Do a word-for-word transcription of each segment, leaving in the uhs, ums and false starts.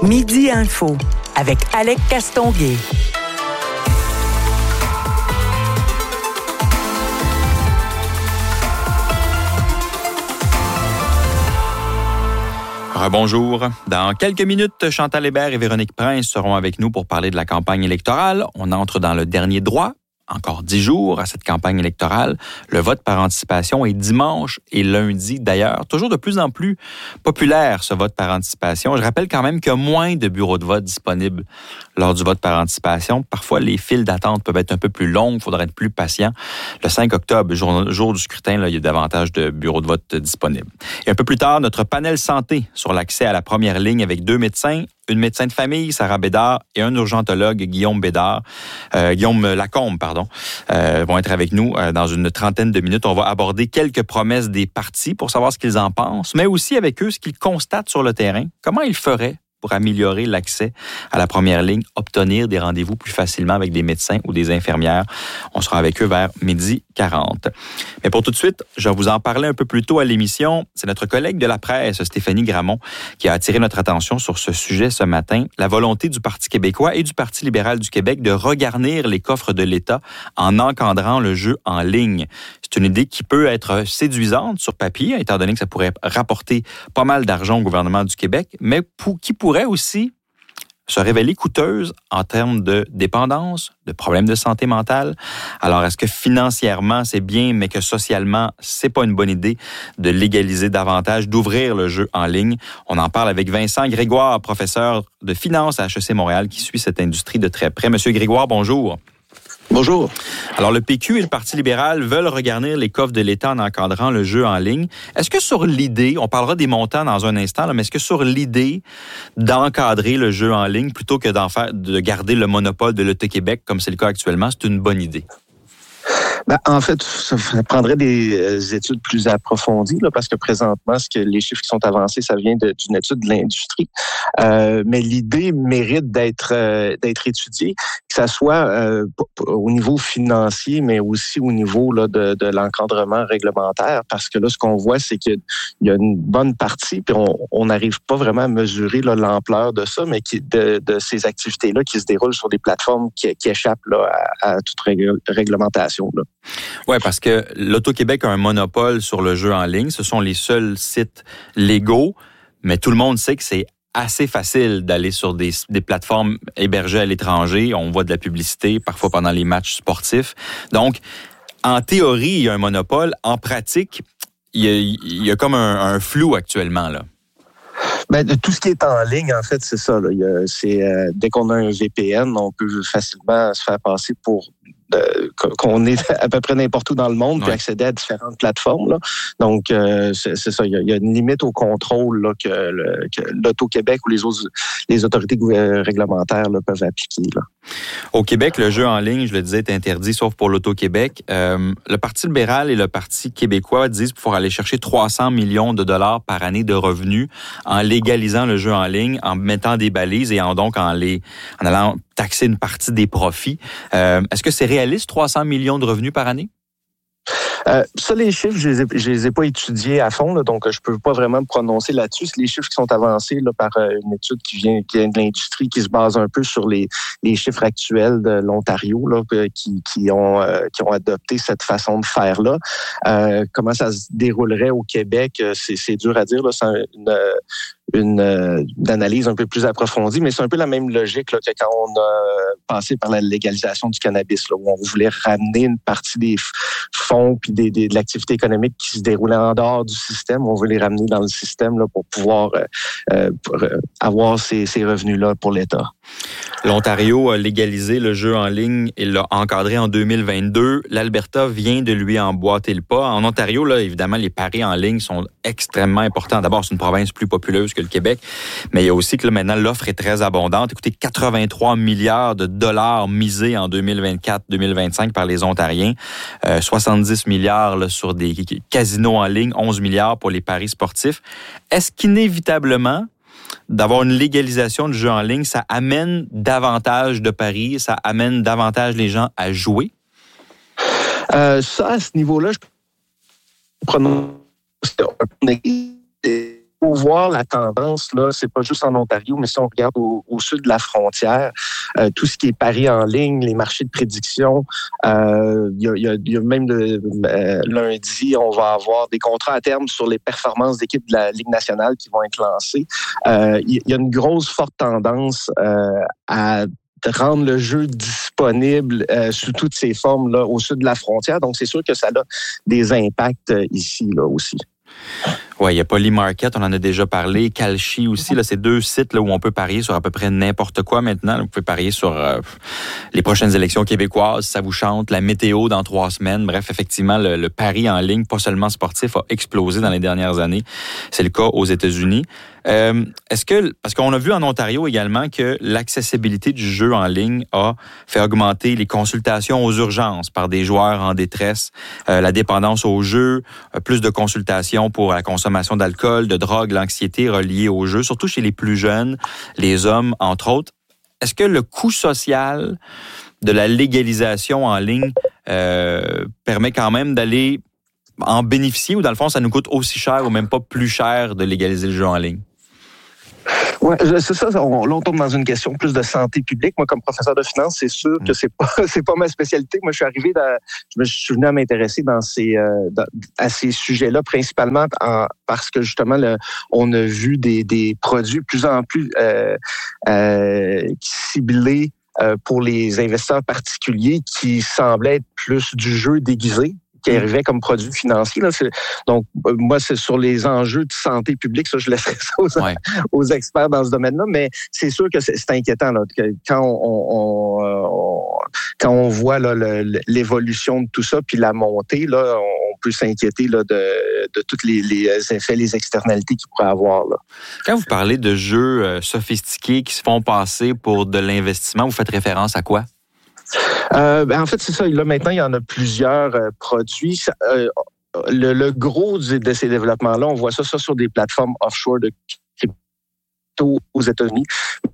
Midi Info avec Alec Castonguay. Bonjour. Dans quelques minutes, Chantal Hébert et Véronique Prince seront avec nous pour parler de la campagne électorale. On entre dans le dernier droit. Encore dix jours à cette campagne électorale. Le vote par anticipation est dimanche et lundi. D'ailleurs, toujours de plus en plus populaire, ce vote par anticipation. Je rappelle quand même qu'il y a moins de bureaux de vote disponibles lors du vote par anticipation. Parfois, les files d'attente peuvent être un peu plus longues. Il faudrait être plus patient. Le cinq octobre, jour, jour du scrutin, là, il y a davantage de bureaux de vote disponibles. Et un peu plus tard, notre panel santé sur l'accès à la première ligne avec deux médecins, une médecin de famille, Sarah Bédard, et un urgentologue, Guillaume Bédard, euh, Guillaume Lacombe, pardon, euh, vont être avec nous euh, dans une trentaine de minutes. On va aborder quelques promesses des partis pour savoir ce qu'ils en pensent, mais aussi avec eux ce qu'ils constatent sur le terrain. Comment ils feraient pour améliorer l'accès à la première ligne, obtenir des rendez-vous plus facilement avec des médecins ou des infirmières. On sera avec eux vers midi quarante. Mais pour tout de suite, je vais vous en parler un peu plus tôt à l'émission. C'est notre collègue de la presse, Stéphanie Gramont, qui a attiré notre attention sur ce sujet ce matin. La volonté du Parti québécois et du Parti libéral du Québec de regarnir les coffres de l'État en encadrant le jeu en ligne. C'est une idée qui peut être séduisante sur papier, étant donné que ça pourrait rapporter pas mal d'argent au gouvernement du Québec, mais pour, qui pourrait aussi se révéler coûteuse en termes de dépendance, de problèmes de santé mentale. Alors, est-ce que financièrement, c'est bien, mais que socialement, c'est pas une bonne idée de légaliser davantage, d'ouvrir le jeu en ligne? On en parle avec Vincent Grégoire, professeur de finance à H E C Montréal, qui suit cette industrie de très près. Monsieur Grégoire, bonjour. Bonjour. Alors, le P Q et le Parti libéral veulent regarnir les coffres de l'État en encadrant le jeu en ligne. Est-ce que sur l'idée, on parlera des montants dans un instant, là, mais est-ce que sur l'idée d'encadrer le jeu en ligne plutôt que d'en faire, de garder le monopole de l'Auto-Québec, comme c'est le cas actuellement, c'est une bonne idée? Ben, en fait, ça prendrait des études plus approfondies, là, parce que présentement, ce que les chiffres qui sont avancés, ça vient de, d'une étude de l'industrie. Euh, mais l'idée mérite d'être euh, d'être étudiée, que ça soit euh, au niveau financier, mais aussi au niveau là, de, de l'encadrement réglementaire, parce que là, ce qu'on voit, c'est qu'il y a une bonne partie, puis on n'arrive pas vraiment à mesurer là, l'ampleur de ça, mais qui, de, de ces activités-là qui se déroulent sur des plateformes qui, qui échappent là, à, à toute rég- réglementation. Là. Oui, parce que l'Auto-Québec a un monopole sur le jeu en ligne. Ce sont les seuls sites légaux, mais tout le monde sait que c'est assez facile d'aller sur des, des plateformes hébergées à l'étranger. On voit de la publicité, parfois pendant les matchs sportifs. Donc, en théorie, il y a un monopole. En pratique, il y a, il y a comme un, un flou actuellement, là. Ben, tout ce qui est en ligne, en fait, c'est ça. Là. Il y a, c'est, euh, dès qu'on a un V P N, on peut facilement se faire passer pour euh, qu'on est à peu près n'importe où dans le monde, ouais. Puis accéder à différentes plateformes. Là. Donc, euh, c'est, c'est ça. Il y, a, il y a une limite au contrôle là, que, le, que l'Auto-Québec ou les autres les autorités réglementaires là, peuvent appliquer. Là. Au Québec, le jeu en ligne, je le disais, est interdit, sauf pour l'Auto-Québec. Euh, le Parti libéral et le Parti québécois disent pouvoir aller chercher trois cents millions de dollars par année de revenus en légalisant le jeu en ligne, en mettant des balises et en donc en les en allant taxer une partie des profits. Euh, est-ce que c'est réaliste, trois cents millions de revenus par année? Euh, ça, les chiffres, je les ai, je les ai pas étudiés à fond, là, donc je peux pas vraiment me prononcer là-dessus. C'est les chiffres qui sont avancés là, par euh, une étude qui vient, qui vient de l'industrie, qui se base un peu sur les, les chiffres actuels de l'Ontario, là, qui, qui ont euh, qui ont adopté cette façon de faire là. Euh, comment ça se déroulerait au Québec, c'est, c'est dur à dire. Là, c'est une, une, une analyse un peu plus approfondie, mais c'est un peu la même logique là, que quand on a passé par la légalisation du cannabis, là, où on voulait ramener une partie des fonds puis des, des, de l'activité économique qui se déroulait en dehors du système. On veut les ramener dans le système là, pour pouvoir euh, pour, euh, avoir ces, ces revenus-là pour l'État. L'Ontario a légalisé le jeu en ligne et l'a encadré en deux mille vingt-deux. L'Alberta vient de lui emboîter le pas. En Ontario, là, évidemment, les paris en ligne sont extrêmement importants. D'abord, c'est une province plus populeuse que le Québec, mais il y a aussi que là, maintenant, l'offre est très abondante. Écoutez, quatre-vingt-trois milliards de dollars misés en deux mille vingt-quatre deux mille vingt-cinq par les Ontariens, euh, soixante-dix milliards là, sur des casinos en ligne, onze milliards pour les paris sportifs. Est-ce qu'inévitablement, d'avoir une légalisation du jeu en ligne, ça amène davantage de paris, ça amène davantage les gens à jouer? Euh, ça, à ce niveau-là, je prononce faut voir la tendance, là, c'est pas juste en Ontario, mais si on regarde au, au sud de la frontière, euh, tout ce qui est paris en ligne, les marchés de prédiction, euh, il y a, y a, y a même de, euh, lundi, on va avoir des contrats à terme sur les performances d'équipes de la Ligue nationale qui vont être lancés. Euh, il y a une grosse, forte tendance euh, à rendre le jeu disponible euh, sous toutes ses formes là, au sud de la frontière. Donc, c'est sûr que ça a des impacts euh, ici là aussi. Oui, il y a Polymarket, on en a déjà parlé. Kalshi aussi, là, c'est deux sites là, où on peut parier sur à peu près n'importe quoi maintenant. Vous pouvez parier sur euh, les prochaines élections québécoises, ça vous chante, la météo dans trois semaines. Bref, effectivement, le, le pari en ligne, pas seulement sportif, a explosé dans les dernières années. C'est le cas aux États-Unis. Euh, est-ce que, parce qu'on a vu en Ontario également que l'accessibilité du jeu en ligne a fait augmenter les consultations aux urgences par des joueurs en détresse, euh, la dépendance au jeu, euh, plus de consultations pour la consommation d'alcool, de drogue, l'anxiété reliée au jeu, surtout chez les plus jeunes, les hommes, entre autres. Est-ce que le coût social de la légalisation en ligne euh, permet quand même d'aller en bénéficier ou dans le fond, ça nous coûte aussi cher ou même pas plus cher de légaliser le jeu en ligne? Oui, c'est ça. On, là, on tombe dans une question plus de santé publique. Moi, comme professeur de finance, c'est sûr que c'est pas c'est pas ma spécialité. Moi, je suis arrivé, dans, je me suis venu à m'intéresser dans ces euh, dans, à ces sujets-là, principalement en, parce que justement, le, on a vu des, des produits de plus en plus euh, euh, ciblés euh, pour les investisseurs particuliers qui semblaient être plus du jeu déguisé, qui arrivait comme produit financier. Là. C'est, donc, euh, moi, c'est sur les enjeux de santé publique, ça, je laisserai ça aux, ouais. aux experts dans ce domaine-là, mais c'est sûr que c'est, c'est inquiétant là, que quand on, on, on, quand on voit là, le, l'évolution de tout ça, puis la montée, là, on peut s'inquiéter là, de, de tous les, les effets, les externalités qu'il pourrait avoir. Là. Quand vous parlez de jeux euh, sophistiqués qui se font passer pour de l'investissement, vous faites référence à quoi? Euh, ben en fait, c'est ça. Là, maintenant, il y en a plusieurs euh, produits. Euh, le, le gros de, de ces développements-là, on voit ça, ça sur des plateformes offshore de crypto aux États-Unis.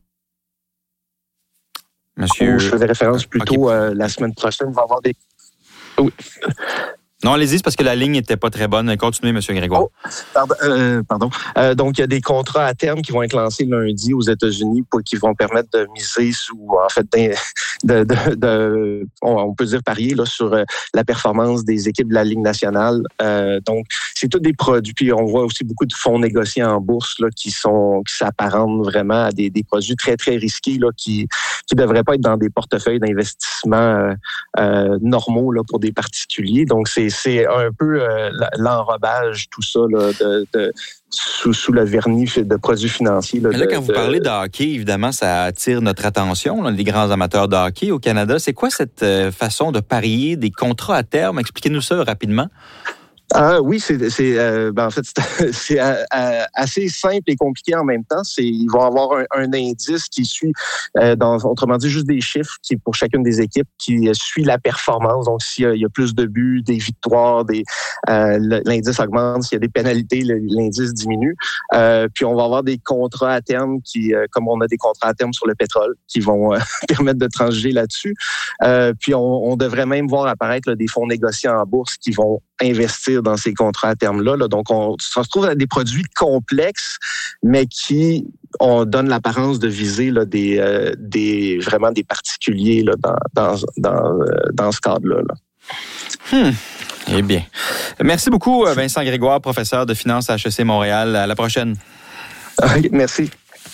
Monsieur... Je faisais référence plutôt okay. euh, la semaine prochaine. On va avoir des... Oui. Non, allez-y, c'est parce que la ligne n'était pas très bonne. Continuez, M. Grégoire. Oh, pardon. Euh, pardon. Euh, donc, il y a des contrats à terme qui vont être lancés lundi aux États-Unis pour qui vont permettre de miser sous, en fait, de, de, de on, on peut dire parier là sur euh, la performance des équipes de la Ligue nationale. Euh, donc, c'est tous des produits. Puis, on voit aussi beaucoup de fonds négociés en bourse là qui sont qui s'apparentent vraiment à des, des produits très très risqués là qui qui devraient pas être dans des portefeuilles d'investissement euh, euh, normaux là pour des particuliers. Donc, c'est c'est un peu euh, l'enrobage, tout ça, là, de, de, sous, sous le vernis de produits financiers. Là, Mais là, de, quand vous parlez de hockey, évidemment, ça attire notre attention, là, les grands amateurs de hockey au Canada. C'est quoi cette euh, façon de parier des contrats à terme? Expliquez-nous ça rapidement. Ah oui, c'est, c'est euh, ben en fait c'est, c'est euh, assez simple et compliqué en même temps. C'est ils vont avoir un, un indice qui suit, euh, dans, autrement dit juste des chiffres qui pour chacune des équipes qui suit la performance. Donc s'il y a, il y a plus de buts, des victoires, des euh, l'indice augmente. S'il y a des pénalités, l'indice diminue. Euh, puis on va avoir des contrats à terme qui, euh, comme on a des contrats à terme sur le pétrole, qui vont euh, permettre de transiger là-dessus. Euh, puis on, on devrait même voir apparaître là, des fonds négociés en bourse qui vont investir dans ces contrats à terme-là. Là. Donc, on, ça se trouve à des produits complexes, mais qui on donne l'apparence de viser là, des, euh, des vraiment des particuliers là, dans, dans, dans, dans ce cadre-là. Là. Hmm. Eh bien. Merci beaucoup, Vincent Grégoire, professeur de finance à H E C Montréal. À la prochaine. Merci.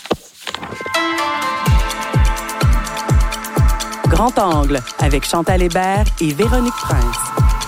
Grand Angle avec Chantal Hébert et Véronique Prince.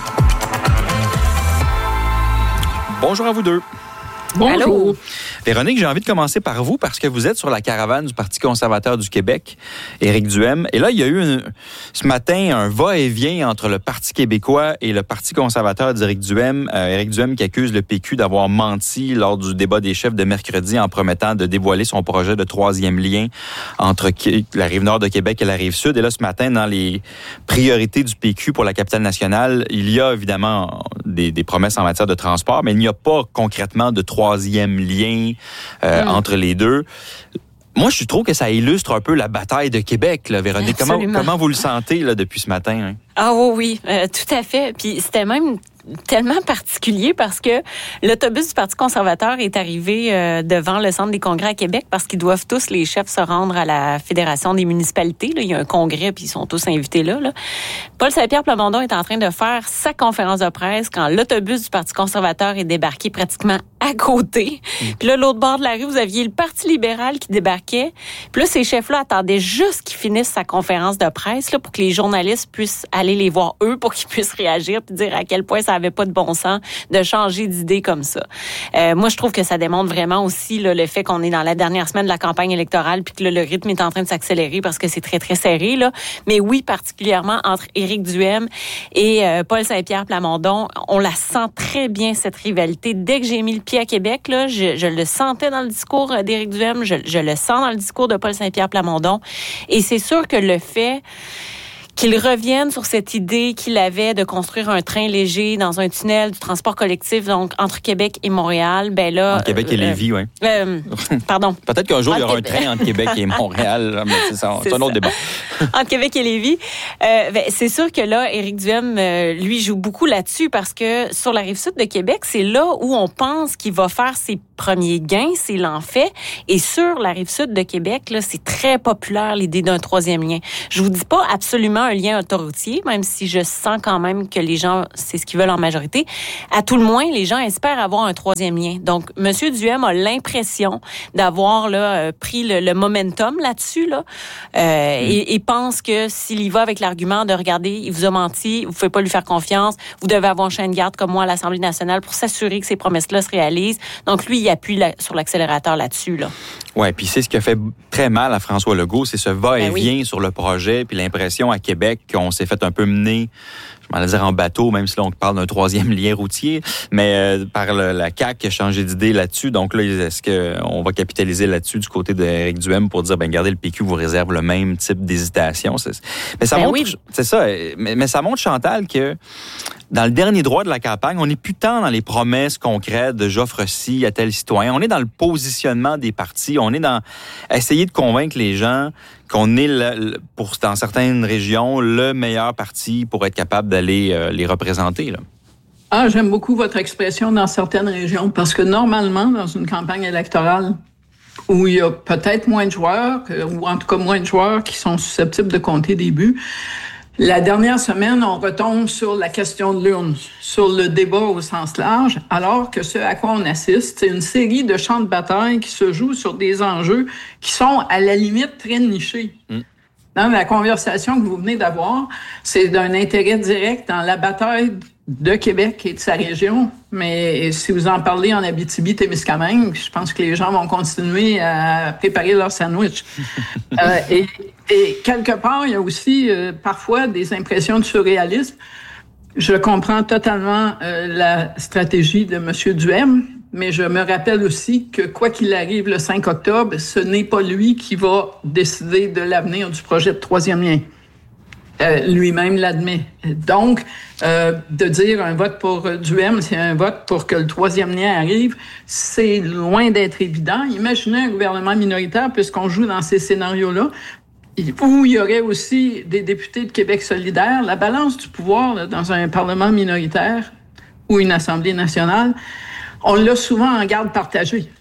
Bonjour à vous deux. Bonjour. Allô. Véronique, j'ai envie de commencer par vous parce que vous êtes sur la caravane du Parti conservateur du Québec, Éric Duhaime. Et là, il y a eu une, ce matin un va-et-vient entre le Parti québécois et le Parti conservateur d'Éric Duhaime. Euh, Éric Duhaime qui accuse le P Q d'avoir menti lors du débat des chefs de mercredi en promettant de dévoiler son projet de troisième lien entre la Rive-Nord de Québec et la Rive-Sud. Et là, ce matin, dans les priorités du P Q pour la capitale nationale, il y a évidemment des, des promesses en matière de transport, mais il n'y a pas concrètement de troisième lien euh, mmh. entre les deux. Moi, je trouve que ça illustre un peu la bataille de Québec, là, Véronique. Comment, comment vous le sentez là, depuis ce matin? Hein? Ah oui, oui, euh, tout à fait. Puis c'était même tellement particulier parce que l'autobus du Parti conservateur est arrivé euh, devant le Centre des congrès à Québec parce qu'ils doivent tous, les chefs, se rendre à la Fédération des municipalités. Là. Il y a un congrès, puis ils sont tous invités là. là. Paul Saint-Pierre Plamondon est en train de faire sa conférence de presse quand l'autobus du Parti conservateur est débarqué pratiquement à côté. Mmh. Puis là, l'autre bord de la rue, vous aviez le Parti libéral qui débarquait. Puis là, ces chefs-là attendaient juste qu'il finisse sa conférence de presse là, pour que les journalistes puissent aller les voir eux, pour qu'ils puissent réagir puis dire à quel point ça avait pas de bon sens de changer d'idée comme ça. Euh, moi, je trouve que ça démontre vraiment aussi là, le fait qu'on est dans la dernière semaine de la campagne électorale puis que là, le rythme est en train de s'accélérer parce que c'est très, très serré. Là. Mais oui, particulièrement entre Éric Duhem et euh, Paul Saint-Pierre Plamondon, on la sent très bien, cette rivalité. Dès que j'ai mis le pied à Québec, là, je, je le sentais dans le discours d'Éric Duhem, je, je le sens dans le discours de Paul Saint-Pierre Plamondon. Et c'est sûr que le fait qu'il revienne sur cette idée qu'il avait de construire un train léger dans un tunnel du transport collectif, donc entre Québec et Montréal, ben là... Entre Québec et euh, Lévis, oui. Euh, pardon. Peut-être qu'un jour, il y aura Québec. un train entre Québec et Montréal, mais c'est, ça, c'est, c'est un autre débat. Entre Québec et Lévis. Euh, ben, c'est sûr que là, Éric Duhem, euh, lui, joue beaucoup là-dessus parce que sur la Rive-Sud de Québec, c'est là où on pense qu'il va faire ses premiers gains, s'il en fait. Et sur la Rive-Sud de Québec, là, c'est très populaire, l'idée d'un troisième lien. Je vous dis pas absolument un lien autoroutier, même si je sens quand même que les gens, c'est ce qu'ils veulent en majorité. À tout le moins, les gens espèrent avoir un troisième lien. Donc, M. Duhem a l'impression d'avoir là, pris le, le momentum là-dessus, là, euh, mmh. et, et pense que s'il y va avec l'argument de regarder, il vous a menti, vous ne pouvez pas lui faire confiance, vous devez avoir un chien de garde comme moi à l'Assemblée nationale pour s'assurer que ces promesses-là se réalisent. Donc, lui, il appuie la, sur l'accélérateur là-dessus, là. Oui, puis c'est ce qui a fait très mal à François Legault, c'est ce va-et-vient ben oui. sur le projet, puis l'impression à Québec qu'on s'est fait un peu mener, je m'en allais dire en bateau, même si là on parle d'un troisième lien routier, mais euh, par le, la C A Q qui a changé d'idée là-dessus. Donc là, est-ce qu'on va capitaliser là-dessus du côté d'Éric Duhem pour dire, ben regardez, le P Q vous réserve le même type d'hésitation. C'est, mais ça ben montre, oui. c'est ça, mais, mais ça montre, Chantal, que dans le dernier droit de la campagne, on n'est plus tant dans les promesses concrètes de j'offre ci à tel citoyen. On est dans le positionnement des partis. On est dans essayer de convaincre les gens qu'on est, le, pour, dans certaines régions, le meilleur parti pour être capable d'aller euh, les représenter, là. Ah, j'aime beaucoup votre expression dans certaines régions parce que normalement, dans une campagne électorale où il y a peut-être moins de joueurs, ou en tout cas moins de joueurs qui sont susceptibles de compter des buts, la dernière semaine, on retombe sur la question de l'urne, sur le débat au sens large, alors que ce à quoi on assiste, c'est une série de champs de bataille qui se jouent sur des enjeux qui sont à la limite très nichés. Mm. Dans la conversation que vous venez d'avoir, c'est d'un intérêt direct dans la bataille de Québec et de sa région, mais si vous en parlez en Abitibi-Témiscamingue, je pense que les gens vont continuer à préparer leur sandwich. euh, et, et quelque part, il y a aussi euh, parfois des impressions de surréalisme. Je comprends totalement euh, la stratégie de M. Duhem, mais je me rappelle aussi que quoi qu'il arrive le cinq octobre, ce n'est pas lui qui va décider de l'avenir du projet de troisième lien. Euh, lui-même l'admet. Donc, euh, de dire un vote pour Duhem, c'est un vote pour que le troisième lien arrive, c'est loin d'être évident. Imaginez un gouvernement minoritaire, puisqu'on joue dans ces scénarios-là, où il y aurait aussi des députés de Québec solidaire. La balance du pouvoir là, dans un parlement minoritaire ou une Assemblée nationale, on l'a souvent en garde partagée.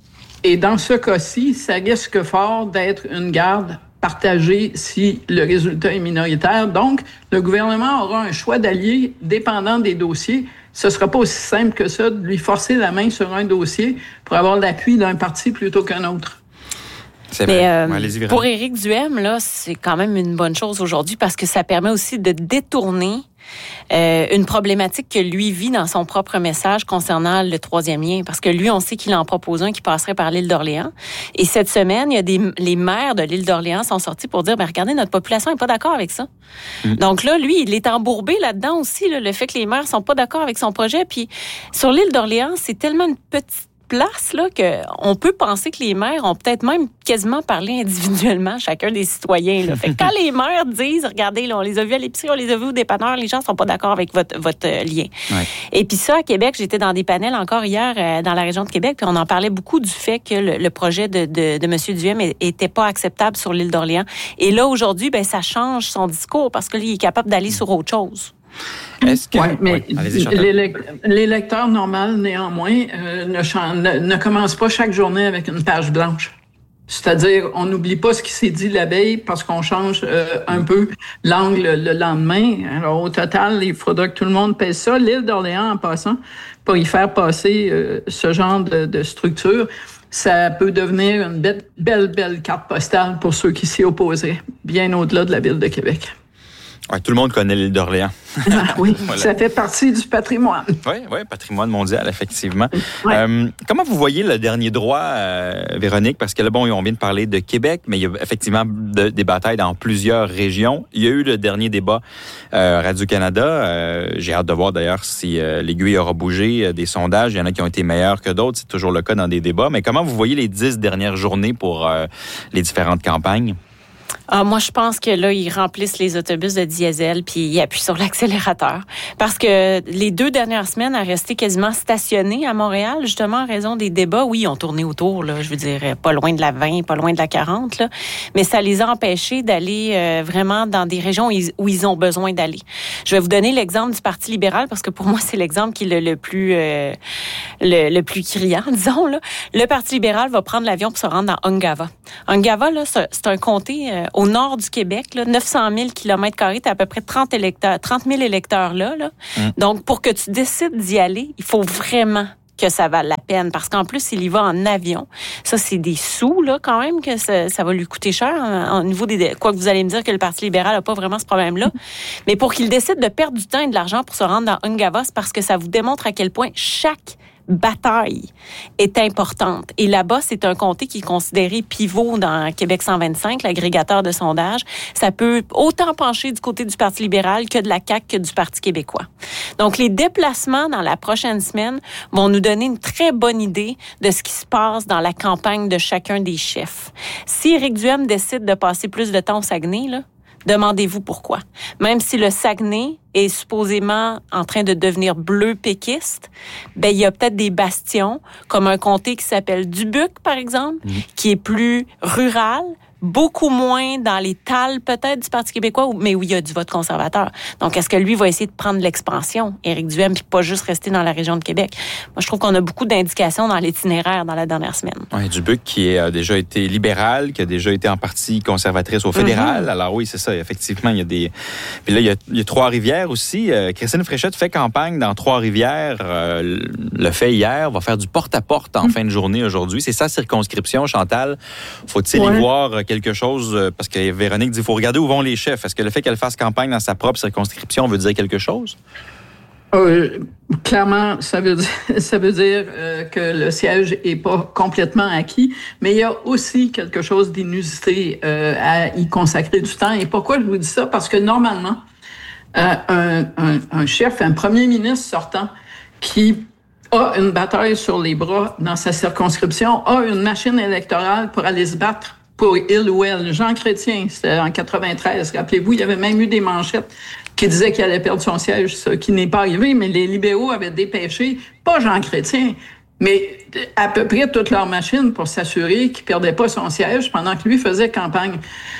Et dans ce cas-ci, ça risque fort d'être une garde partagée si le résultat est minoritaire. Donc, le gouvernement aura un choix d'alliés dépendant des dossiers. Ce ne sera pas aussi simple que ça de lui forcer la main sur un dossier pour avoir l'appui d'un parti plutôt qu'un autre. C'est Mais euh, ouais, pour Éric Duhem, là, c'est quand même une bonne chose aujourd'hui parce que ça permet aussi de détourner euh, une problématique que lui vit dans son propre message concernant le troisième lien. Parce que lui, on sait qu'il en propose un qui passerait par l'île d'Orléans. Et cette semaine, il y a des les maires de l'île d'Orléans sont sortis pour dire, ben regardez, notre population n'est pas d'accord avec ça. Mmh. Donc là, lui, il est embourbé là-dedans aussi, là, le fait que les maires sont pas d'accord avec son projet. Puis sur l'île d'Orléans, c'est tellement une petite place là qu'on peut penser que les maires ont peut-être même quasiment parlé individuellement chacun des citoyens. Là. Fait que quand les maires disent, regardez, là, on les a vus à l'épicerie, on les a vus au dépanneur, les gens sont pas d'accord avec votre votre euh, lien. Ouais. Et puis ça, à Québec, j'étais dans des panels encore hier euh, dans la région de Québec, puis on en parlait beaucoup du fait que le, le projet de, de, de M. Duhem était pas acceptable sur l'île d'Orléans. Et là, aujourd'hui, ben ça change son discours parce que là, il est capable d'aller sur autre chose. Est-ce que... Oui, mais ouais, les, les lecteurs normaux, néanmoins, euh, ne, chan- ne, ne commencent pas chaque journée avec une page blanche. C'est-à-dire, on n'oublie pas ce qui s'est dit la veille parce qu'on change euh, un peu l'angle le lendemain. Alors, au total, il faudra que tout le monde pèse ça. L'île d'Orléans, en passant, pour y faire passer euh, ce genre de, de structure, ça peut devenir une belle, belle, belle carte postale pour ceux qui s'y opposeraient, bien au-delà de la ville de Québec. Ouais, tout le monde connaît l'île d'Orléans. Ah, oui, voilà. Ça fait partie du patrimoine. Oui, oui, patrimoine mondial, effectivement. Ouais. Euh, comment vous voyez le dernier droit, euh, Véronique? Parce que là, bon, on vient de parler de Québec, mais il y a effectivement de, des batailles dans plusieurs régions. Il y a eu le dernier débat euh, Radio-Canada. Euh, j'ai hâte de voir d'ailleurs si euh, l'aiguille aura bougé euh, des sondages. Il y en a qui ont été meilleurs que d'autres. C'est toujours le cas dans des débats. Mais comment vous voyez les dix dernières journées pour euh, les différentes campagnes? Ah, moi, je pense que là, ils remplissent les autobus de diesel puis ils appuient sur l'accélérateur. Parce que les deux dernières semaines, à rester quasiment stationnés à Montréal, justement, en raison des débats, oui, ils ont tourné autour, là, je veux dire, pas loin de la vingt, pas loin de la quarante, là, mais ça les a empêchés d'aller euh, vraiment dans des régions où ils, où ils ont besoin d'aller. Je vais vous donner l'exemple du Parti libéral parce que pour moi, c'est l'exemple qui est le, le plus euh, le, le plus criant, disons. Là. Le Parti libéral va prendre l'avion pour se rendre dans Ungava. Ungava, là, c'est, c'est un comté euh, au nord du Québec, là, neuf cent mille kilomètres carrés, tu as à peu près trente électeurs, trente mille électeurs là. là. Mmh. Donc, pour que tu décides d'y aller, il faut vraiment que ça vale la peine. Parce qu'en plus, il y va en avion. Ça, c'est des sous, là, quand même, que ça, ça va lui coûter cher. Au niveau des... Quoi que vous allez me dire que le Parti libéral n'a pas vraiment ce problème-là. Mais pour qu'il décide de perdre du temps et de l'argent pour se rendre dans Ungava, c'est parce que ça vous démontre à quel point chaque bataille est importante. Et là-bas, c'est un comté qui est considéré pivot dans Québec cent vingt-cinq, l'agrégateur de sondage. Ça peut autant pencher du côté du Parti libéral que de la C A Q que du Parti québécois. Donc, les déplacements dans la prochaine semaine vont nous donner une très bonne idée de ce qui se passe dans la campagne de chacun des chefs. Si Éric Duhem décide de passer plus de temps au Saguenay, là, demandez-vous pourquoi. Même si le Saguenay est supposément en train de devenir bleu péquiste, ben il y a peut-être des bastions, comme un comté qui s'appelle Dubuque, par exemple, mmh. qui est plus rural, beaucoup moins dans les talles peut-être du Parti québécois, mais où il y a du vote conservateur. Donc, est-ce que lui va essayer de prendre l'expansion, Éric Duhem, puis pas juste rester dans la région de Québec? Moi, je trouve qu'on a beaucoup d'indications dans l'itinéraire dans la dernière semaine. Oui, Dubuque qui a déjà été libéral, qui a déjà été en partie conservatrice au fédéral. Mm-hmm. Alors oui, c'est ça, effectivement, il y a des... Puis là, il y a, il y a Trois-Rivières aussi. Euh, Christine Fréchette fait campagne dans Trois-Rivières. Euh, le fait hier, va faire du porte-à-porte en mm-hmm. fin de journée aujourd'hui. C'est sa circonscription, Chantal. Faut-il ouais. y voir quelque chose, parce que Véronique dit, il faut regarder où vont les chefs. Est-ce que le fait qu'elle fasse campagne dans sa propre circonscription veut dire quelque chose? Euh, clairement, ça veut dire, ça veut dire euh, que le siège est pas complètement acquis, mais il y a aussi quelque chose d'inusité euh, à y consacrer du temps. Et pourquoi je vous dis ça? Parce que normalement, euh, un, un, un chef, un premier ministre sortant qui a une bataille sur les bras dans sa circonscription, a une machine électorale pour aller se battre pour il ou elle. Jean Chrétien, c'était en quatre-vingt-treize. Rappelez-vous, il y avait même eu des manchettes qui disaient qu'il allait perdre son siège, ce qui n'est pas arrivé, mais les libéraux avaient dépêché, pas Jean Chrétien, mais à peu près toute leur machine pour s'assurer qu'il ne perdait pas son siège pendant que lui faisait campagne.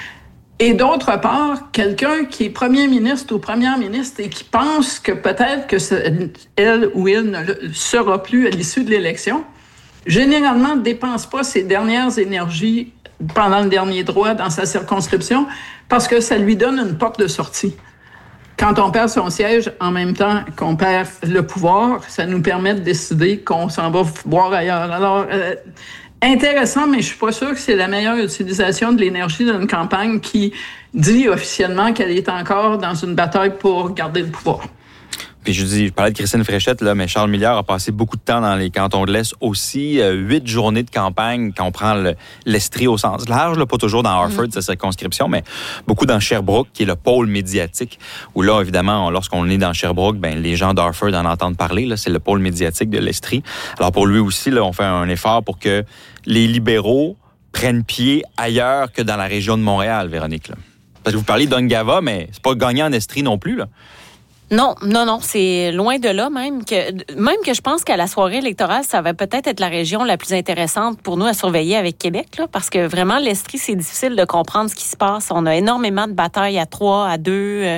Et d'autre part, quelqu'un qui est premier ministre ou première ministre et qui pense que peut-être que ce, elle ou il ne le sera plus à l'issue de l'élection, généralement ne dépense pas ses dernières énergies pendant le dernier droit dans sa circonscription parce que ça lui donne une porte de sortie. Quand on perd son siège en même temps qu'on perd le pouvoir, ça nous permet de décider qu'on s'en va voir ailleurs. Alors, euh, intéressant, mais je suis pas sûre que c'est la meilleure utilisation de l'énergie d'une campagne qui dit officiellement qu'elle est encore dans une bataille pour garder le pouvoir. Puis je dis, je parlais de Christine Fréchette, là, mais Charles Milliard a passé beaucoup de temps dans les cantons de l'Est aussi. Euh, huit journées de campagne, quand on prend le, l'Estrie au sens large, là, pas toujours dans Harford, mmh. sa circonscription, mais beaucoup dans Sherbrooke, qui est le pôle médiatique, où là, évidemment, lorsqu'on est dans Sherbrooke, ben, les gens d'Harford en entendent parler. Là, c'est le pôle médiatique de l'Estrie. Alors pour lui aussi, là, on fait un effort pour que les libéraux prennent pied ailleurs que dans la région de Montréal, Véronique. Là. Parce que vous parlez d'Ungava, mais c'est pas gagné en Estrie non plus, là. Non, non, non, c'est loin de là même que même que je pense qu'à la soirée électorale, ça va peut-être être la région la plus intéressante pour nous à surveiller avec Québec, là, parce que vraiment l'Estrie, c'est difficile de comprendre ce qui se passe. On a énormément de batailles à trois, à deux, euh,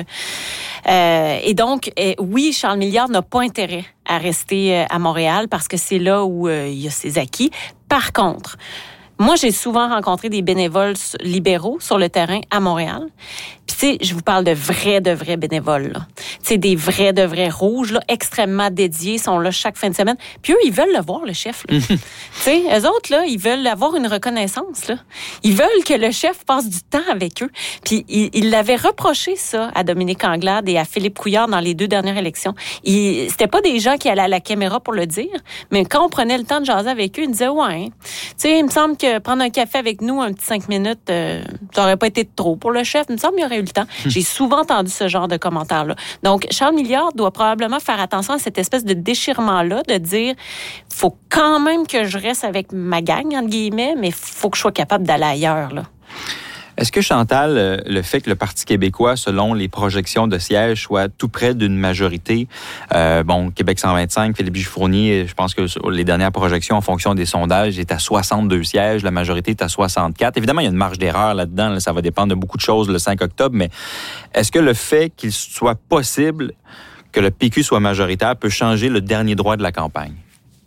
euh, et donc euh, oui, Charles Milliard n'a pas intérêt à rester à Montréal parce que c'est là où euh, il y a ses acquis. Par contre, moi, j'ai souvent rencontré des bénévoles libéraux sur le terrain à Montréal. Puis, tu sais, je vous parle de vrais, de vrais bénévoles, là. Tu sais, des vrais, de vrais rouges, là, extrêmement dédiés, sont là chaque fin de semaine. Puis eux, ils veulent le voir, le chef, là. Tu sais, eux autres, là, ils veulent avoir une reconnaissance, là. Ils veulent que le chef passe du temps avec eux. Puis, ils il l'avaient reproché, ça, à Dominique Anglade et à Philippe Couillard dans les deux dernières élections. Ils, c'était pas des gens qui allaient à la caméra pour le dire, mais quand on prenait le temps de jaser avec eux, ils disaient, ouais, tu sais, il me semble que prendre un café avec nous, un petit cinq minutes, euh, ça aurait pas été trop pour le chef. Il me semble qu'il y aurait eu le temps. J'ai souvent entendu ce genre de commentaires-là. Donc, Charles Milliard doit probablement faire attention à cette espèce de déchirement-là, de dire, faut quand même que je reste avec ma gang, entre guillemets, mais faut que je sois capable d'aller ailleurs, là. Est-ce que, Chantal, le fait que le Parti québécois, selon les projections de sièges, soit tout près d'une majorité, euh, bon, Québec cent vingt-cinq, Philippe Gifournier, je pense que les dernières projections en fonction des sondages est à soixante-deux sièges, la majorité est à soixante-quatre. Évidemment, il y a une marge d'erreur là-dedans, là, ça va dépendre de beaucoup de choses le cinq octobre, mais est-ce que le fait qu'il soit possible que le P Q soit majoritaire peut changer le dernier droit de la campagne?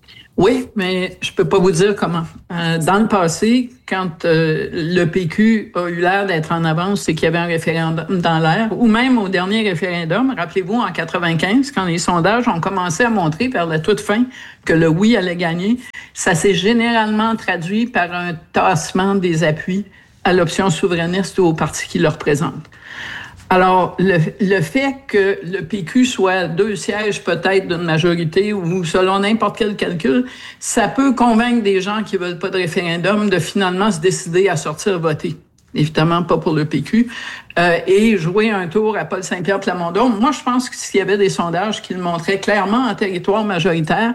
Oui, mais je peux pas vous dire comment. Euh, dans le passé, quand euh, le P Q a eu l'air d'être en avance, c'est qu'il y avait un référendum dans l'air, ou même au dernier référendum, rappelez-vous, en quatre-vingt-quinze, quand les sondages ont commencé à montrer vers la toute fin que le oui allait gagner, ça s'est généralement traduit par un tassement des appuis à l'option souverainiste ou au parti qui le représente. Alors, le, le fait que le P Q soit deux sièges peut-être d'une majorité ou selon n'importe quel calcul, ça peut convaincre des gens qui veulent pas de référendum de finalement se décider à sortir voter. Évidemment, pas pour le P Q. Euh, et jouer un tour à Paul Saint-Pierre Plamondon. Moi, je pense que s'il y avait des sondages qui le montraient clairement en territoire majoritaire,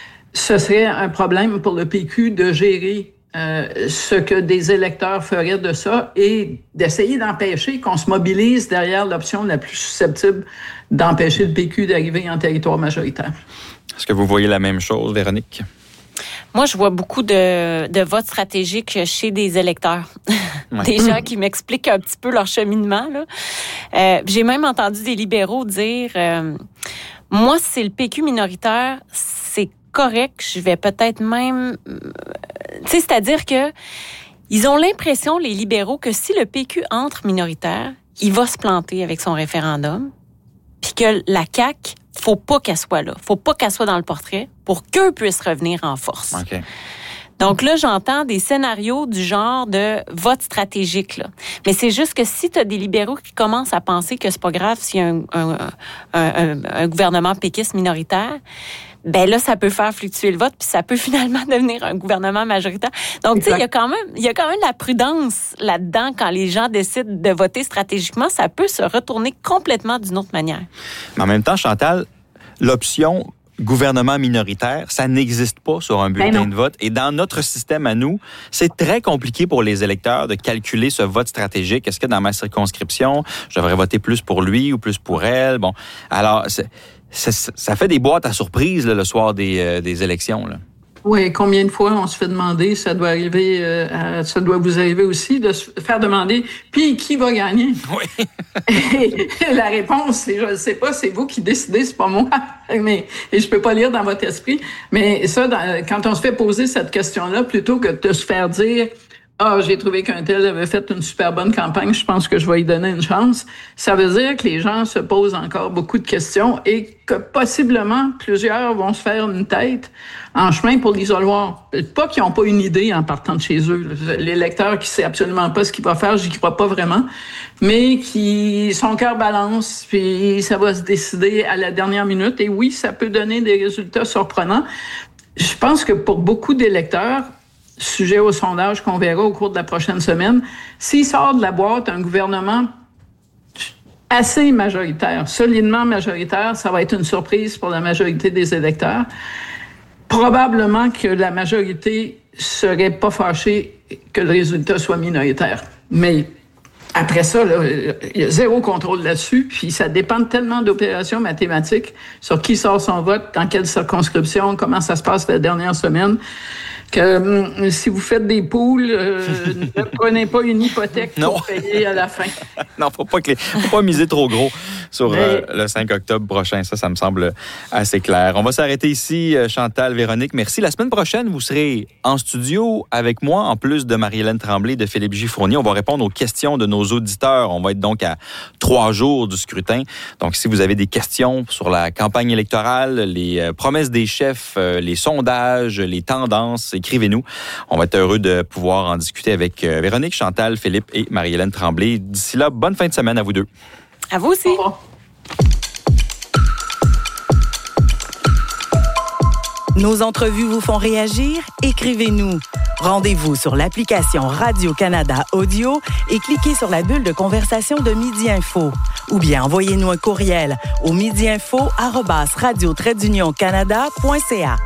ce serait un problème pour le P Q de gérer Euh, ce que des électeurs feraient de ça et d'essayer d'empêcher qu'on se mobilise derrière l'option la plus susceptible d'empêcher le P Q d'arriver en territoire majoritaire. Est-ce que vous voyez la même chose, Véronique? Moi, je vois beaucoup de, de votes stratégiques chez des électeurs. Ouais. Des gens qui m'expliquent un petit peu leur cheminement, là. Euh, j'ai même entendu des libéraux dire euh, moi, si c'est le P Q minoritaire, c'est correct, je vais peut-être même... Tu sais, c'est-à-dire que ils ont l'impression, les libéraux, que si le P Q entre minoritaire, il va se planter avec son référendum, puis que la C A Q, faut pas qu'elle soit là. Faut pas qu'elle soit dans le portrait pour qu'eux puissent revenir en force. Okay. Donc là, j'entends des scénarios du genre de vote stratégique, là. Mais c'est juste que si tu as des libéraux qui commencent à penser que c'est pas grave s'il y a un, un, un, un, un gouvernement péquiste minoritaire, ben là, ça peut faire fluctuer le vote, puis ça peut finalement devenir un gouvernement majoritaire. Donc, tu sais, il y a quand même, il y a quand même la prudence là-dedans quand les gens décident de voter stratégiquement. Ça peut se retourner complètement d'une autre manière. Mais en même temps, Chantal, l'option gouvernement minoritaire, ça n'existe pas sur un bulletin de vote. Et dans notre système à nous, c'est très compliqué pour les électeurs de calculer ce vote stratégique. Est-ce que dans ma circonscription, je devrais voter plus pour lui ou plus pour elle? Bon, alors, c'est, c'est, ça fait des boîtes à surprise là, le soir des, euh, des élections, là. Oui, combien de fois on se fait demander, ça doit arriver, euh, à, ça doit vous arriver aussi, de se faire demander, puis qui va gagner? Oui. Et la réponse, c'est, je ne sais pas, c'est vous qui décidez, c'est pas moi. Mais, et je peux pas lire dans votre esprit. Mais ça, dans, quand on se fait poser cette question-là, plutôt que de se faire dire, ah, j'ai trouvé qu'un tel avait fait une super bonne campagne, je pense que je vais y donner une chance. Ça veut dire que les gens se posent encore beaucoup de questions et que possiblement plusieurs vont se faire une tête en chemin pour l'isoloir. Pas qu'ils n'ont pas une idée en partant de chez eux. L'électeur qui sait absolument pas ce qu'il va faire, j'y crois pas vraiment, mais qui, son cœur balance, puis ça va se décider à la dernière minute. Et oui, ça peut donner des résultats surprenants. Je pense que pour beaucoup d'électeurs, sujet au sondage qu'on verra au cours de la prochaine semaine, s'il sort de la boîte un gouvernement assez majoritaire, solidement majoritaire, ça va être une surprise pour la majorité des électeurs. Probablement que la majorité serait pas fâchée que le résultat soit minoritaire. Mais après ça, là, il y a zéro contrôle là-dessus, puis ça dépend tellement d'opérations mathématiques sur qui sort son vote, dans quelle circonscription, comment ça se passe la dernière semaine, que euh, si vous faites des poules, euh, ne prenez pas une hypothèque non. pour payer à la fin. Non, faut pas que les, faut pas miser trop gros sur Mais... euh, le cinq octobre prochain. Ça, ça me semble assez clair. On va s'arrêter ici, Chantal, Véronique. Merci. La semaine prochaine, vous serez en studio avec moi, en plus de Marie-Hélène Tremblay et de Philippe J. Fournier. On va répondre aux questions de nos auditeurs. On va être donc à trois jours du scrutin. Donc, si vous avez des questions sur la campagne électorale, les euh, promesses des chefs, euh, les sondages, les tendances, écrivez-nous. On va être heureux de pouvoir en discuter avec euh, Véronique, Chantal, Philippe et Marie-Hélène Tremblay. D'ici là, bonne fin de semaine à vous deux. À vous aussi. Nos entrevues vous font réagir? Écrivez-nous. Rendez-vous sur l'application Radio-Canada Audio et cliquez sur la bulle de conversation de Midi Info. Ou bien envoyez-nous un courriel au midiinfo arobase radio trait d'union canada point c a.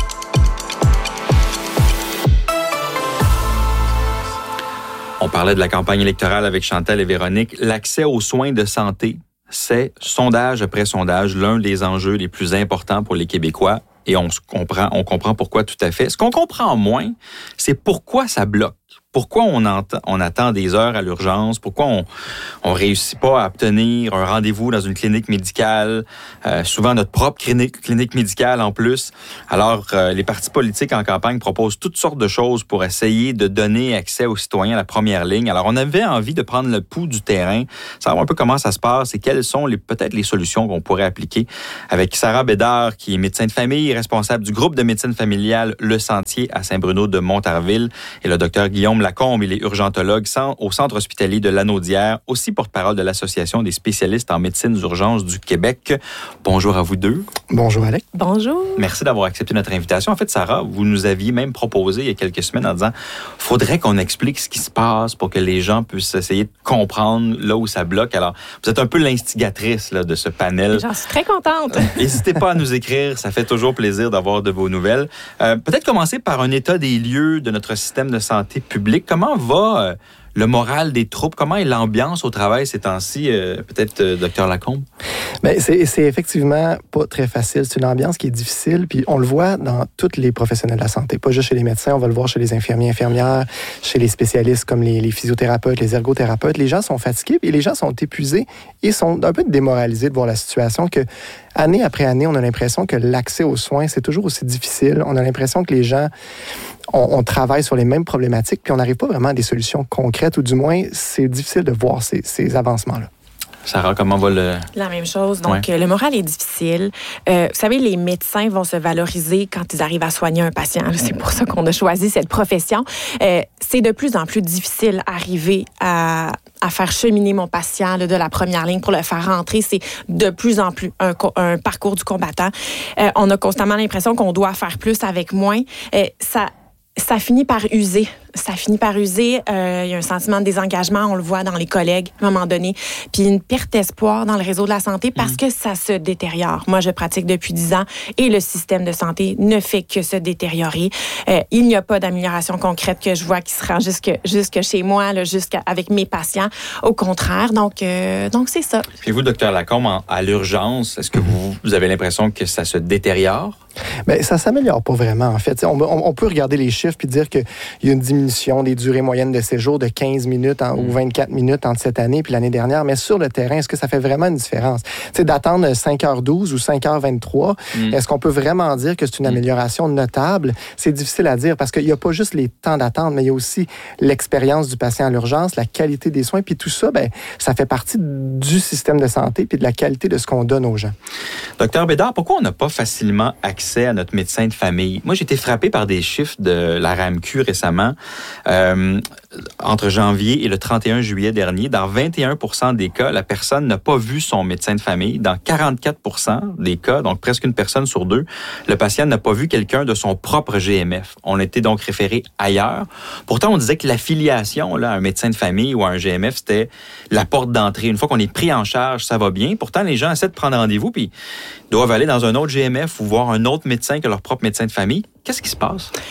On parlait de la campagne électorale avec Chantal et Véronique. L'accès aux soins de santé, c'est, sondage après sondage, l'un des enjeux les plus importants pour les Québécois. Et on se comprend, on comprend pourquoi tout à fait. Ce qu'on comprend moins, c'est pourquoi ça bloque. Pourquoi on, entend, on attend des heures à l'urgence? Pourquoi on on réussit pas à obtenir un rendez-vous dans une clinique médicale? Euh, souvent notre propre clinique, clinique médicale en plus. Alors, euh, les partis politiques en campagne proposent toutes sortes de choses pour essayer de donner accès aux citoyens à la première ligne. Alors, on avait envie de prendre le pouls du terrain, savoir un peu comment ça se passe et quelles sont les, peut-être les solutions qu'on pourrait appliquer. Avec Sarah Bédard, qui est médecin de famille, responsable du groupe de médecine familiale Le Sentier à Saint-Bruno de Montarville, et le docteur Guillaume Lacombe, il est urgentologue au centre hospitalier de Lanaudière, aussi porte-parole de l'Association des spécialistes en médecine d'urgence du Québec. Bonjour à vous deux. Bonjour Alex. Bonjour. Merci d'avoir accepté notre invitation. En fait, Sarah, vous nous aviez même proposé il y a quelques semaines en disant « faudrait qu'on explique ce qui se passe pour que les gens puissent essayer de comprendre là où ça bloque ». Alors, vous êtes un peu l'instigatrice là, de ce panel. J'en suis très contente. N'hésitez pas à nous écrire, ça fait toujours plaisir d'avoir de vos nouvelles. Euh, peut-être commencer par un état des lieux de notre système de santé publique. Comment va euh, le moral des troupes? Comment est l'ambiance au travail ces temps-ci? Euh, peut-être, euh, docteur Lacombe? Bien, c'est, c'est effectivement pas très facile. C'est une ambiance qui est difficile, puis on le voit dans tous les professionnels de la santé. Pas juste chez les médecins, on va le voir chez les infirmiers, infirmières, chez les spécialistes comme les, les physiothérapeutes, les ergothérapeutes. Les gens sont fatigués, et les gens sont épuisés et sont un peu démoralisés de voir la situation que, année après année, on a l'impression que l'accès aux soins, c'est toujours aussi difficile. On a l'impression que les gens... On, on travaille sur les mêmes problématiques, puis on n'arrive pas vraiment à des solutions concrètes, ou du moins, c'est difficile de voir ces, ces avancements-là. Sarah, comment va le... La même chose. Donc, ouais. le moral est difficile. Euh, vous savez, les médecins vont se valoriser quand ils arrivent à soigner un patient. C'est pour ça qu'on a choisi cette profession. Euh, c'est de plus en plus difficile d'arriver à, à faire cheminer mon patient là, de la première ligne pour le faire rentrer. C'est de plus en plus un, un parcours du combattant. Euh, on a constamment l'impression qu'on doit faire plus avec moins. Euh, ça... Ça finit par user. Ça finit par user. Euh, il y a un sentiment de désengagement, on le voit dans les collègues à un moment donné. Puis une perte d'espoir dans le réseau de la santé parce mmh. que ça se détériore. Moi, je pratique depuis dix ans et le système de santé ne fait que se détériorer. Euh, il n'y a pas d'amélioration concrète que je vois qui se rend jusque, jusque chez moi, là, jusqu'avec mes patients. Au contraire. Donc, euh, donc c'est ça. Puis vous, docteur Lacombe, en, à l'urgence, est-ce que vous, vous avez l'impression que ça se détériore? Bien, ça ne s'améliore pas vraiment, en fait. On, on, on peut regarder les chiffres puis dire qu'il y a une diminution des durées moyennes de séjour de quinze minutes en, mmh. ou vingt-quatre minutes entre cette année puis l'année dernière, mais sur le terrain, est-ce que ça fait vraiment une différence? T'sais, d'attendre cinq heures douze ou cinq heures vingt-trois, mmh. est-ce qu'on peut vraiment dire que c'est une amélioration notable? C'est difficile à dire parce qu'il n'y a pas juste les temps d'attente, mais il y a aussi l'expérience du patient à l'urgence, la qualité des soins, puis tout ça, ben, ça fait partie du système de santé puis de la qualité de ce qu'on donne aux gens. Docteur Bédard, pourquoi on n'a pas facilement accès à notre médecin de famille? Moi, j'ai été frappé par des chiffres de la R A M Q récemment. Euh, entre janvier et le trente et un juillet dernier, dans vingt et un pour cent des cas, la personne n'a pas vu son médecin de famille. Dans quarante-quatre pour cent des cas, donc presque une personne sur deux, le patient n'a pas vu quelqu'un de son propre G M F. On était donc référé ailleurs. Pourtant, on disait que l'affiliation là, à un médecin de famille ou à un G M F, c'était la porte d'entrée. Une fois qu'on est pris en charge, ça va bien. Pourtant, les gens essaient de prendre rendez-vous puis doivent aller dans un autre G M F ou voir un autre médecin que leur propre médecin de famille. Qu'est-ce qui se passe? Bon.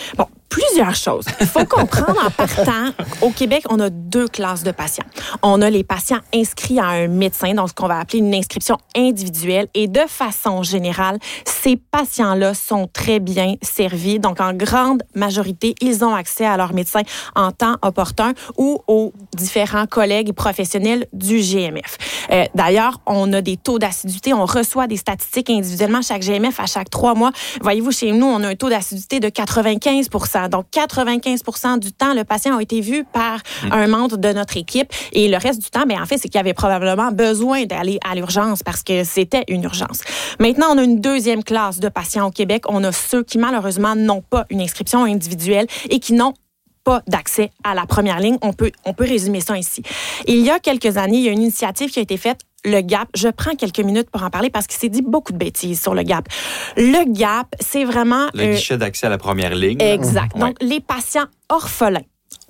Plusieurs choses. Il faut comprendre en partant, au Québec, on a deux classes de patients. On a les patients inscrits à un médecin, donc ce qu'on va appeler une inscription individuelle. Et de façon générale, ces patients-là sont très bien servis. Donc, en grande majorité, ils ont accès à leur médecin en temps opportun ou aux différents collègues et professionnels du G M F. Euh, d'ailleurs, on a des taux d'assiduité. On reçoit des statistiques individuellement chaque G M F à chaque trois mois. Voyez-vous, chez nous, on a un taux d'assiduité de quatre-vingt-quinze pour cent. Donc, quatre-vingt-quinze pour cent du temps, le patient a été vu par mmh. un membre de notre équipe. Et le reste du temps, bien, en fait, c'est qu'il y avait probablement besoin d'aller à l'urgence parce que c'était une urgence. Maintenant, on a une deuxième classe de patients au Québec. On a ceux qui, malheureusement, n'ont pas une inscription individuelle et qui n'ont pas d'accès à la première ligne. On peut, on peut résumer ça ici. Il y a quelques années, il y a une initiative qui a été faite, le G A P. Je prends quelques minutes pour en parler parce qu'il s'est dit beaucoup de bêtises sur le G A P. Le G A P, c'est vraiment... Le euh, guichet d'accès à la première ligne. Exact. Mmh. Donc, ouais. Les patients orphelins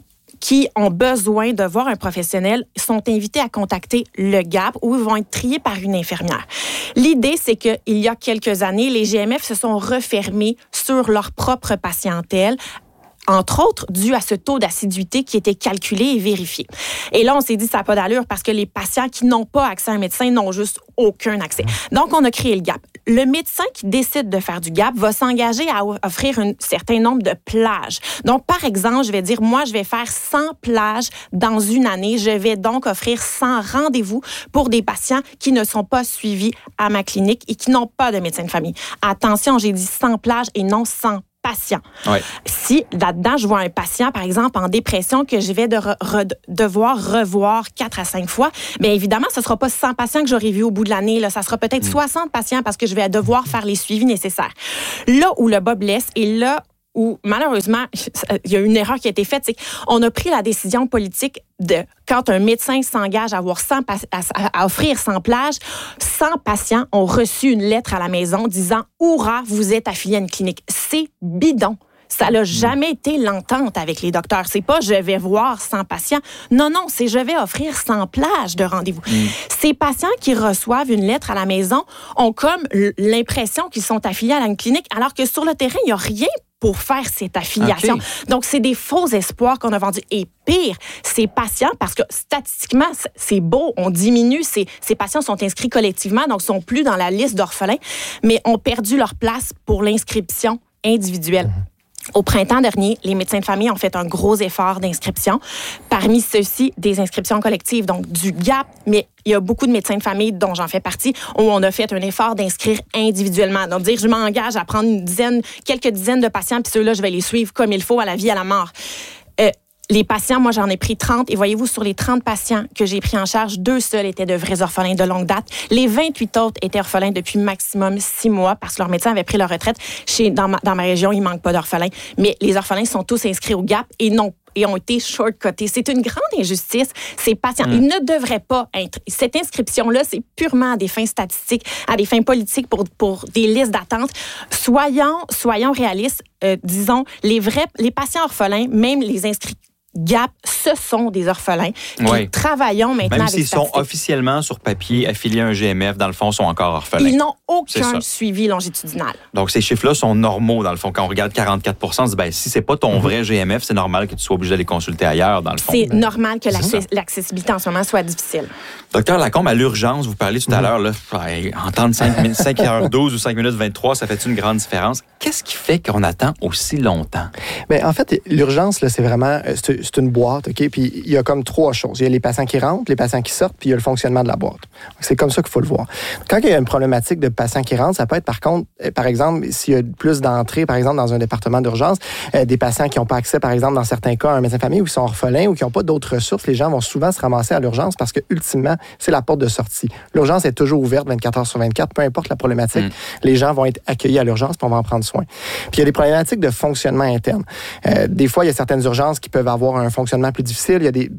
qui ont besoin de voir un professionnel sont invités à contacter le G A P où ils vont être triés par une infirmière. L'idée, c'est qu'il y a quelques années, les G M F se sont refermés sur leur propre patientèle, entre autres, dû à ce taux d'assiduité qui était calculé et vérifié. Et là, on s'est dit, ça n'a pas d'allure parce que les patients qui n'ont pas accès à un médecin n'ont juste aucun accès. Donc, on a créé le G A P. Le médecin qui décide de faire du G A P va s'engager à offrir un certain nombre de plages. Donc, par exemple, je vais dire, moi, je vais faire cent plages dans une année. Je vais donc offrir cent rendez-vous pour des patients qui ne sont pas suivis à ma clinique et qui n'ont pas de médecin de famille. Attention, j'ai dit cent plages et non cent patient. Oui. Si là-dedans, je vois un patient, par exemple, en dépression, que je vais de re- re- devoir revoir quatre à cinq fois, bien évidemment, ce ne sera pas cent patients que j'aurai vus au bout de l'année. Là. Ça sera peut-être mmh. soixante patients parce que je vais devoir faire les suivis nécessaires. Là où le bas blesse et là où, malheureusement, il y a une erreur qui a été faite, c'est qu'on a pris la décision politique de, quand un médecin s'engage à, avoir cent, à, à offrir cent plages, cent patients ont reçu une lettre à la maison disant « Hourra, vous êtes affilié à une clinique ». C'est bidon. Ça n'a jamais été l'entente avec les docteurs. C'est pas « je vais voir cent patients ». Non, non, c'est « je vais offrir cent plages de rendez-vous mm. ». Ces patients qui reçoivent une lettre à la maison ont comme l'impression qu'ils sont affiliés à une clinique, alors que sur le terrain, il n'y a rien pour faire cette affiliation. Okay. Donc, c'est des faux espoirs qu'on a vendus. Et pire, ces patients, parce que statistiquement, c'est beau, on diminue, ces, ces patients sont inscrits collectivement, donc sont plus dans la liste d'orphelins, mais ont perdu leur place pour l'inscription individuelle. Mmh. Au printemps dernier, les médecins de famille ont fait un gros effort d'inscription. Parmi ceux-ci, des inscriptions collectives, donc du G A P, mais il y a beaucoup de médecins de famille, dont j'en fais partie, où on a fait un effort d'inscrire individuellement. Donc, dire, je m'engage à prendre une dizaine, quelques dizaines de patients, puis ceux-là, je vais les suivre comme il faut, à la vie, à la mort. Euh, Les patients, moi, j'en ai pris trente. Et voyez-vous, sur les trente patients que j'ai pris en charge, deux seuls étaient de vrais orphelins de longue date. Les vingt-huit autres étaient orphelins depuis maximum six mois parce que leur médecin avait pris leur retraite. Chez, dans, ma, dans ma région, il ne manque pas d'orphelins. Mais les orphelins sont tous inscrits au G A P et non et ont été short-cutés. C'est une grande injustice. Ces patients, mmh. ils ne devraient pas être... Cette inscription-là, c'est purement à des fins statistiques, à des fins politiques pour, pour des listes d'attente. Soyons, soyons réalistes. Euh, disons, les vrais, les patients orphelins, même les inscrits G A P, ce sont des orphelins. Oui. Travaillons maintenant Même avec s'ils sont officiellement sur papier affiliés à un G M F, dans le fond, sont encore orphelins. Ils n'ont aucun suivi longitudinal. Donc, ces chiffres-là sont normaux, dans le fond. Quand on regarde quarante-quatre pour cent, on se dit, ben, si c'est pas ton mm-hmm. vrai G M F, c'est normal que tu sois obligé d'aller consulter ailleurs, dans le fond. C'est ben, normal que l'access- l'accessibilité en ce moment soit difficile. Docteur Lacombe, à l'urgence, vous parliez tout à mm-hmm. l'heure, là, entendre cinq heures douze ou cinq minutes vingt-trois, ça fait une grande différence. Qu'est-ce qui fait qu'on attend aussi longtemps? Bien, en fait, l'urgence, là, c'est vraiment, c'est, c'est une boîte, OK? Puis il y a comme trois choses. Il y a les patients qui rentrent, les patients qui sortent, puis il y a le fonctionnement de la boîte. C'est comme ça qu'il faut le voir. Quand il y a une problématique de patients qui rentrent, ça peut être par contre, par exemple, s'il y a plus d'entrées, par exemple, dans un département d'urgence, euh, des patients qui n'ont pas accès, par exemple, dans certains cas, à un médecin de famille ou qui sont orphelins ou qui n'ont pas d'autres ressources, les gens vont souvent se ramasser à l'urgence parce que, ultimement, c'est la porte de sortie. L'urgence est toujours ouverte vingt-quatre heures sur vingt-quatre, peu importe la problématique. Mm. Les gens vont être accueillis à l'urgence puis on va en prendre soin. Puis il y a des problématiques de fonctionnement interne. Euh, des fois, il y a certaines urgences qui peuvent avoir un fonctionnement plus difficile. Il y a des...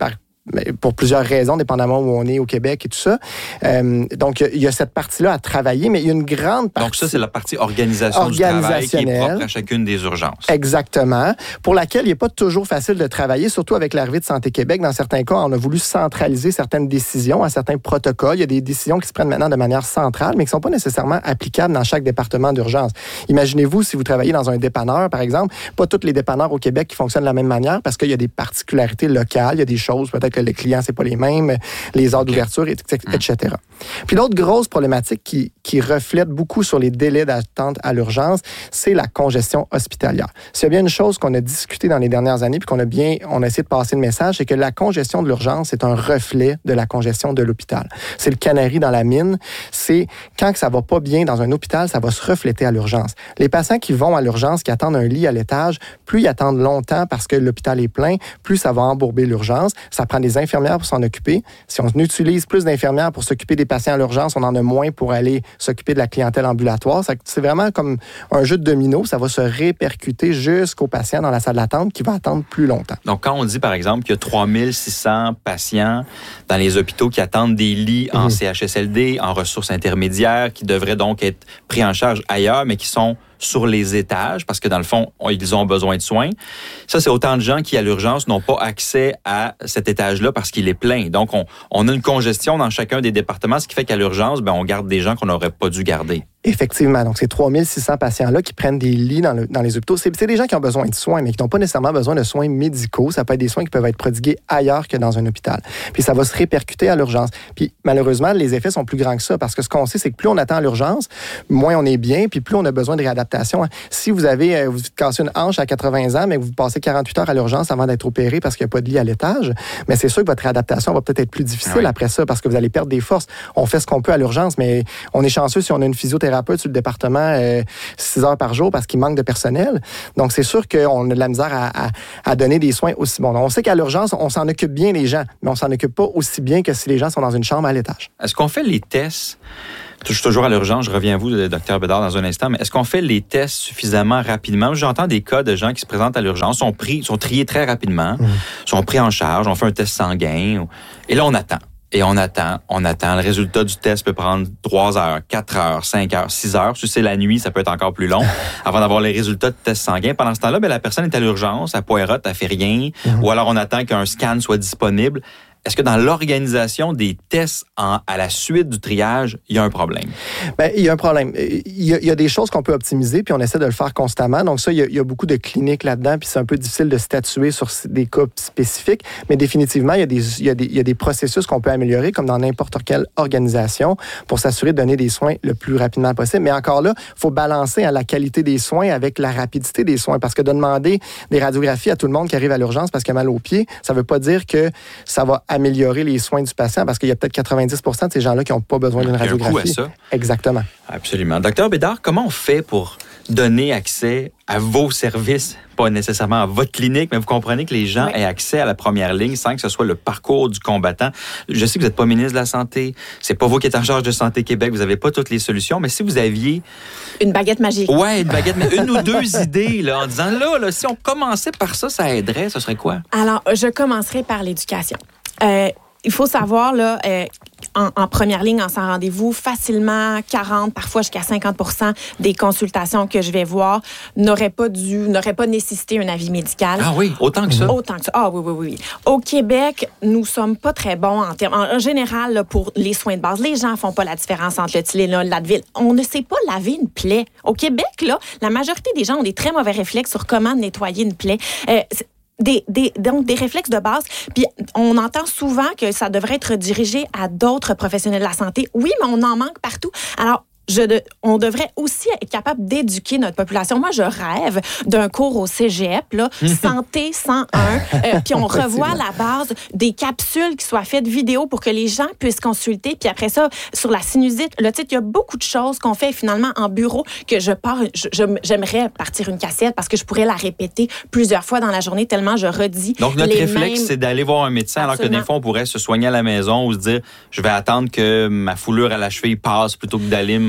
pour plusieurs raisons, dépendamment où on est au Québec et tout ça. Euh, donc, il y a cette partie-là à travailler, mais il y a une grande partie... Donc ça, c'est la partie organisation du travail qui est propre à chacune des urgences. Exactement. Pour laquelle il n'est pas toujours facile de travailler, surtout avec l'arrivée de Santé Québec. Dans certains cas, on a voulu centraliser certaines décisions à certains protocoles. Il y a des décisions qui se prennent maintenant de manière centrale, mais qui ne sont pas nécessairement applicables dans chaque département d'urgence. Imaginez-vous, si vous travaillez dans un dépanneur, par exemple, pas tous les dépanneurs au Québec qui fonctionnent de la même manière parce qu'il y a des particularités locales, il y a des choses, peut-être que les clients, c'est pas les mêmes, les heures d'ouverture, et cetera. Puis l'autre grosse problématique qui, qui reflète beaucoup sur les délais d'attente à l'urgence, c'est la congestion hospitalière. S'il y a bien une chose qu'on a discuté dans les dernières années, puis qu'on a bien, on a essayé de passer le message, c'est que la congestion de l'urgence, c'est un reflet de la congestion de l'hôpital. C'est le canari dans la mine. C'est quand que ça va pas bien dans un hôpital, ça va se refléter à l'urgence. Les patients qui vont à l'urgence, qui attendent un lit à l'étage, plus ils attendent longtemps parce que l'hôpital est plein, plus ça va embourber l'urgence. Ça prend des infirmières pour s'en occuper. Si on utilise plus d'infirmières pour s'occuper des patients à l'urgence, on en a moins pour aller s'occuper de la clientèle ambulatoire. C'est vraiment comme un jeu de domino. Ça va se répercuter jusqu'au patient dans la salle d'attente qui va attendre plus longtemps. Donc, quand on dit, par exemple, qu'il y a trois mille six cents patients dans les hôpitaux qui attendent des lits en mmh. C H S L D, en ressources intermédiaires, qui devraient donc être pris en charge ailleurs, mais qui sont sur les étages, parce que dans le fond, ils ont besoin de soins. Ça, c'est autant de gens qui, à l'urgence, n'ont pas accès à cet étage-là parce qu'il est plein. Donc, on, on a une congestion dans chacun des départements, ce qui fait qu'à l'urgence, ben, on garde des gens qu'on n'aurait pas dû garder. Effectivement. Donc, ces trois mille six cents patients-là qui prennent des lits dans, le, dans les hôpitaux, c'est, c'est des gens qui ont besoin de soins, mais qui n'ont pas nécessairement besoin de soins médicaux. Ça peut être des soins qui peuvent être prodigués ailleurs que dans un hôpital. Puis, ça va se répercuter à l'urgence. Puis, malheureusement, les effets sont plus grands que ça, parce que ce qu'on sait, c'est que plus on attend à l'urgence, moins on est bien, puis plus on a besoin de réadaptation. Si vous avez, vous cassez une hanche à quatre-vingts ans, mais que vous passez quarante-huit heures à l'urgence avant d'être opéré parce qu'il n'y a pas de lit à l'étage, mais c'est sûr que votre réadaptation va peut-être être plus difficile oui. après ça, parce que vous allez perdre des forces. On fait ce qu'on peut à l'urgence, mais on est chanceux si on a une physiothérapeute sur le département euh, six heures par jour parce qu'il manque de personnel. Donc, c'est sûr qu'on a de la misère à, à, à donner des soins aussi bons. Donc, on sait qu'à l'urgence, on s'en occupe bien les gens, mais on s'en occupe pas aussi bien que si les gens sont dans une chambre à l'étage. Est-ce qu'on fait les tests? Je suis toujours à l'urgence, je reviens à vous, le docteur Bédard, dans un instant, mais est-ce qu'on fait les tests suffisamment rapidement? J'entends des cas de gens qui se présentent à l'urgence, sont pris, sont triés très rapidement, mmh. sont pris en charge, on fait un test sanguin, et là, on attend. Et on attend, on attend. Le résultat du test peut prendre trois heures, quatre heures, cinq heures, six heures. Si c'est la nuit, ça peut être encore plus long avant d'avoir les résultats de test sanguin. Pendant ce temps-là, ben, la personne est à l'urgence, elle poirote, elle fait rien, mmh. ou alors on attend qu'un scan soit disponible. Est-ce que dans l'organisation des tests en, à la suite du triage, il y a un problème? Bien, il y a un problème. Il y a, il y a des choses qu'on peut optimiser, puis on essaie de le faire constamment. Donc ça, il y a, il y a beaucoup de cliniques là-dedans, puis c'est un peu difficile de statuer sur des cas spécifiques, mais définitivement, il y a des, il y a des, il y a des processus qu'on peut améliorer, comme dans n'importe quelle organisation, pour s'assurer de donner des soins le plus rapidement possible. Mais encore là, il faut balancer hein, la qualité des soins avec la rapidité des soins, parce que de demander des radiographies à tout le monde qui arrive à l'urgence parce qu'il a mal aux pieds, ça ne veut pas dire que ça va améliorer les soins du patient, parce qu'il y a peut-être quatre-vingt-dix pour cent de ces gens-là qui n'ont pas besoin d'une radiographie. Il y a un coût à ça. Exactement. Absolument. Docteur Bédard, comment on fait pour donner accès à vos services, pas nécessairement à votre clinique, mais vous comprenez que les gens oui. aient accès à la première ligne sans que ce soit le parcours du combattant? Je sais que vous n'êtes pas ministre de la Santé, c'est pas vous qui êtes en charge de Santé Québec, vous n'avez pas toutes les solutions, mais si vous aviez... Une baguette magique. Ouais, une baguette magique. Une ou deux idées, là, en disant, là, là, si on commençait par ça, ça aiderait, ce serait quoi? Alors, je commencerai par l'éducation. Euh, il faut savoir, là, euh, en, en première ligne, en sans rendez-vous, facilement quarante, parfois jusqu'à cinquante pour cent des consultations que je vais voir n'auraient pas dû, n'auraient pas nécessité un avis médical. Ah oui, autant que ça? Autant que ça. Ah oui, oui, oui. Au Québec, nous sommes pas très bons en termes... En, en général, là, pour les soins de base, les gens font pas la différence entre le Tylenol et l'Advil. On ne sait pas laver une plaie. Au Québec, là, la majorité des gens ont des très mauvais réflexes sur comment nettoyer une plaie. Euh, Des, des, donc, des réflexes de base. Puis, on entend souvent que ça devrait être dirigé à d'autres professionnels de la santé. Oui, mais on en manque partout. Alors, Je de, on devrait aussi être capable d'éduquer notre population. Moi, je rêve d'un cours au cégep, là, Santé cent un, euh, puis on revoit la base des capsules qui soient faites vidéo pour que les gens puissent consulter. Puis après ça, sur la sinusite, le titre, il y a beaucoup de choses qu'on fait finalement en bureau que je pars, je, je, j'aimerais partir une cassette parce que je pourrais la répéter plusieurs fois dans la journée tellement je redis. Donc, notre les réflexe, mêmes... c'est d'aller voir un médecin. Absolument. Alors que des fois, on pourrait se soigner à la maison ou se dire, je vais attendre que ma foulure à la cheville passe plutôt que d'aller me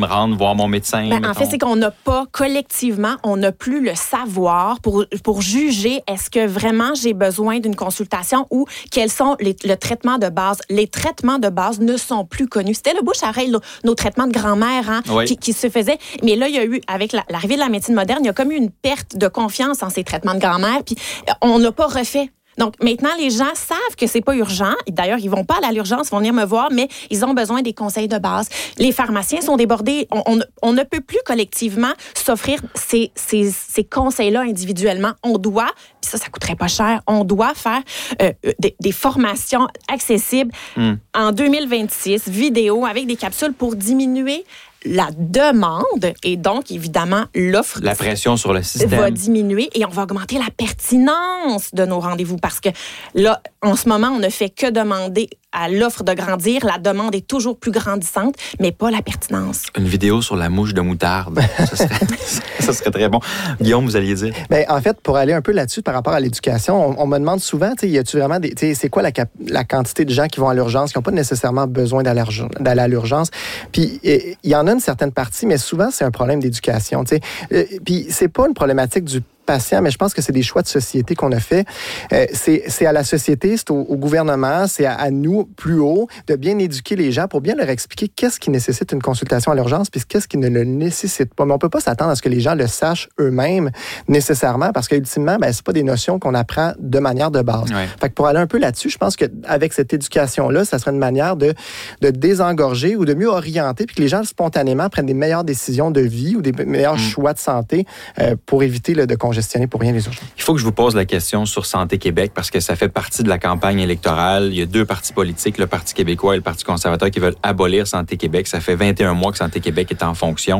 me rendre voir mon médecin? Ben, en fait, c'est qu'on n'a pas, collectivement, on n'a plus le savoir pour, pour juger est-ce que vraiment j'ai besoin d'une consultation ou quels sont les, le traitement de base. Les traitements de base ne sont plus connus. C'était le bouche-à-oreille, nos, nos traitements de grand-mère hein, oui. qui, qui se faisaient. Mais là, il y a eu, avec la, l'arrivée de la médecine moderne, il y a comme eu une perte de confiance en ces traitements de grand-mère, puis on n'a pas refait. Donc, maintenant, les gens savent que c'est pas urgent. D'ailleurs, ils vont pas à l'urgence, ils vont venir me voir, mais ils ont besoin des conseils de base. Les pharmaciens sont débordés. On, on, on ne peut plus collectivement s'offrir ces, ces, ces conseils-là individuellement. On doit, puis ça, ça coûterait pas cher, on doit faire euh, des, des formations accessibles mm. en deux mille vingt-six, vidéo, avec des capsules pour diminuer la demande et donc, évidemment, l'offre... La pression sur le système. ...va diminuer et on va augmenter la pertinence de nos rendez-vous parce que là, en ce moment, on ne fait que demander à l'offre de grandir. La demande est toujours plus grandissante, mais pas la pertinence. Une vidéo sur la mouche de moutarde. Ça serait, ça serait très bon. Guillaume, vous alliez dire? Bien, en fait, pour aller un peu là-dessus par rapport à l'éducation, on, on me demande souvent, tu sais, y a-tu vraiment des... Tu sais, c'est quoi la, cap- la quantité de gens qui vont à l'urgence, qui n'ont pas nécessairement besoin d'aller, d'aller à l'urgence? Puis, il y en a une certaine partie, mais souvent, c'est un problème d'éducation, tu sais. Euh, puis, c'est pas une problématique du patient, mais je pense que c'est des choix de société qu'on a fait. Euh, c'est, c'est à la société, c'est au, au gouvernement, c'est à, à nous, plus haut, de bien éduquer les gens pour bien leur expliquer qu'est-ce qui nécessite une consultation à l'urgence puis qu'est-ce qui ne le nécessite pas. Mais on peut pas s'attendre à ce que les gens le sachent eux-mêmes nécessairement parce qu'ultimement, ben, c'est pas des notions qu'on apprend de manière de base. Ouais. Fait que pour aller un peu là-dessus, je pense qu'avec cette éducation-là, ça serait une manière de, de désengorger ou de mieux orienter puis que les gens spontanément prennent des meilleures décisions de vie ou des meilleurs mmh. choix de santé euh, pour éviter là, de gestionner pour rien les urgences. Il faut que je vous pose la question sur Santé Québec parce que ça fait partie de la campagne électorale. Il y a deux partis politiques, le Parti québécois et le Parti conservateur, qui veulent abolir Santé Québec. Ça fait vingt et un mois que Santé Québec est en fonction.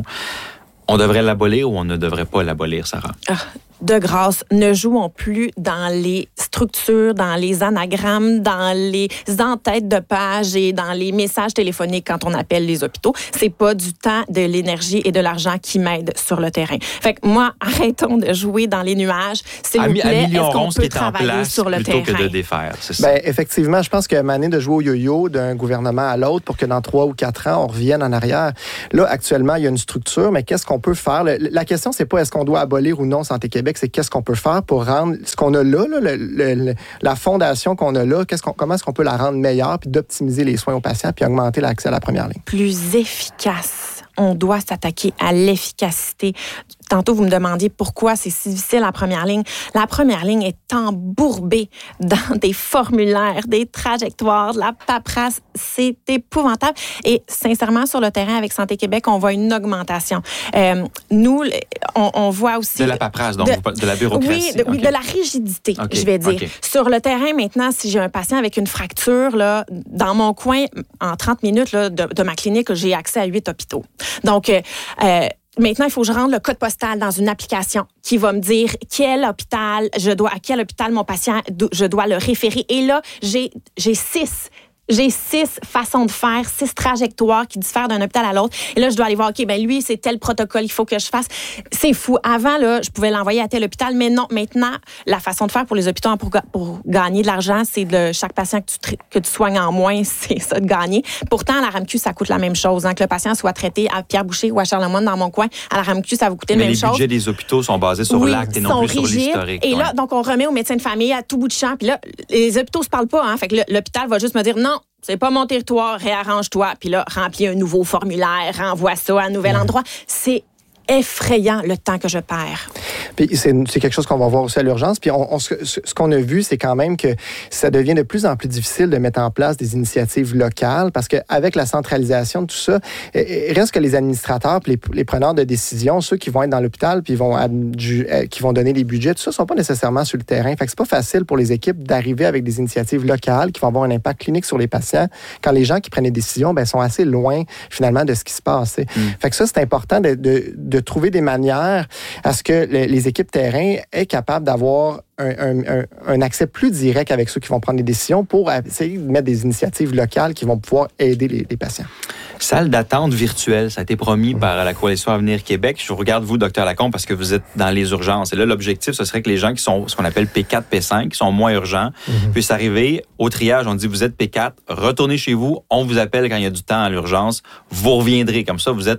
On devrait l'abolir ou on ne devrait pas l'abolir, Sarah? Ah. De grâce, ne jouons plus dans les structures, dans les anagrammes, dans les en-têtes de page et dans les messages téléphoniques quand on appelle les hôpitaux. C'est pas du temps, de l'énergie et de l'argent qui m'aident sur le terrain. Fait que moi, arrêtons de jouer dans les nuages. S'il vous plaît, est-ce qu'on peut travailler sur le terrain? Plutôt que de défaire, c'est ça? Ben, effectivement, je pense que mané de jouer au yo-yo d'un gouvernement à l'autre pour que dans trois ou quatre ans, on revienne en arrière. Là, actuellement, il y a une structure, mais qu'est-ce qu'on peut faire? La question, c'est pas est-ce qu'on doit abolir ou non Santé Québec, c'est qu'est-ce qu'on peut faire pour rendre ce qu'on a là, là le, le, le, la fondation qu'on a là, qu'est-ce qu'on, comment est-ce qu'on peut la rendre meilleure puis d'optimiser les soins aux patients puis augmenter l'accès à la première ligne. Plus efficace. On doit s'attaquer à l'efficacité. Tantôt, vous me demandiez pourquoi c'est si difficile la première ligne. La première ligne est embourbée dans des formulaires, des trajectoires, de la paperasse. C'est épouvantable. Et sincèrement, sur le terrain avec Santé Québec, on voit une augmentation. Euh, nous, on, on voit aussi... De la paperasse, donc de, de la bureaucratie. Oui, de, okay. de la rigidité, okay. je vais dire. Okay. Sur le terrain, maintenant, si j'ai un patient avec une fracture, là, dans mon coin, en trente minutes là, de, de ma clinique, j'ai accès à huit hôpitaux. Donc, euh, euh, maintenant, il faut que je rende le code postal dans une application qui va me dire quel hôpital je dois, à quel hôpital mon patient, je dois le référer. Et là, j'ai, j'ai six. J'ai six façons de faire, six trajectoires qui diffèrent d'un hôpital à l'autre. Et là, je dois aller voir, OK, ben lui, c'est tel protocole, il faut que je fasse. C'est fou. Avant, là, je pouvais l'envoyer à tel hôpital, mais non, maintenant, la façon de faire pour les hôpitaux pour, pour gagner de l'argent, c'est de chaque patient que tu, que tu soignes en moins, c'est ça de gagner. Pourtant, à la R A M Q, ça coûte la même chose. Hein, que le patient soit traité à Pierre-Boucher ou à Charlemagne dans mon coin, à la R A M Q, ça va coûter mais la même chose. Mais les budgets des hôpitaux sont basés sur oui, l'acte et non plus rigides, sur l'historique. Et ouais. là, donc, on remet au médecin de famille à tout bout de champ. Puis là, les hôpitaux se parlent pas. Hein, fait que l'hôpital va juste me dire non. C'est pas mon territoire, réarrange-toi. Puis là, remplis un nouveau formulaire, renvoie ça à un nouvel ouais. endroit. C'est effrayant le temps que je perds. Puis c'est, c'est quelque chose qu'on va voir aussi à l'urgence. Puis on, on, ce, ce qu'on a vu, c'est quand même que ça devient de plus en plus difficile de mettre en place des initiatives locales parce qu'avec la centralisation de tout ça, il reste que les administrateurs puis les, les preneurs de décision, ceux qui vont être dans l'hôpital puis vont, du, qui vont donner les budgets, tout ça ne sont pas nécessairement sur le terrain. Fait que c'est pas facile pour les équipes d'arriver avec des initiatives locales qui vont avoir un impact clinique sur les patients quand les gens qui prennent les décisions ben, sont assez loin finalement de ce qui se passe. Mm. Fait que ça, c'est important de, de, de trouver des manières à ce que les, les équipes terrain aient capables d'avoir un, un, un accès plus direct avec ceux qui vont prendre les décisions pour essayer de mettre des initiatives locales qui vont pouvoir aider les, les patients. Salle d'attente virtuelle, ça a été promis mmh. par la Coalition Avenir Québec. Je vous regarde, vous, docteur Lacombe, parce que vous êtes dans les urgences. Et là, l'objectif, ce serait que les gens qui sont ce qu'on appelle P quatre, P cinq, qui sont moins urgents, mmh. puissent arriver au triage. On dit, vous êtes P quatre, retournez chez vous, on vous appelle quand il y a du temps à l'urgence, vous reviendrez. Comme ça, vous êtes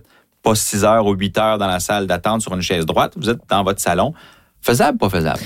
pas six heures ou huit heures dans la salle d'attente sur une chaise droite. Vous êtes dans votre salon. Faisable, pas faisable?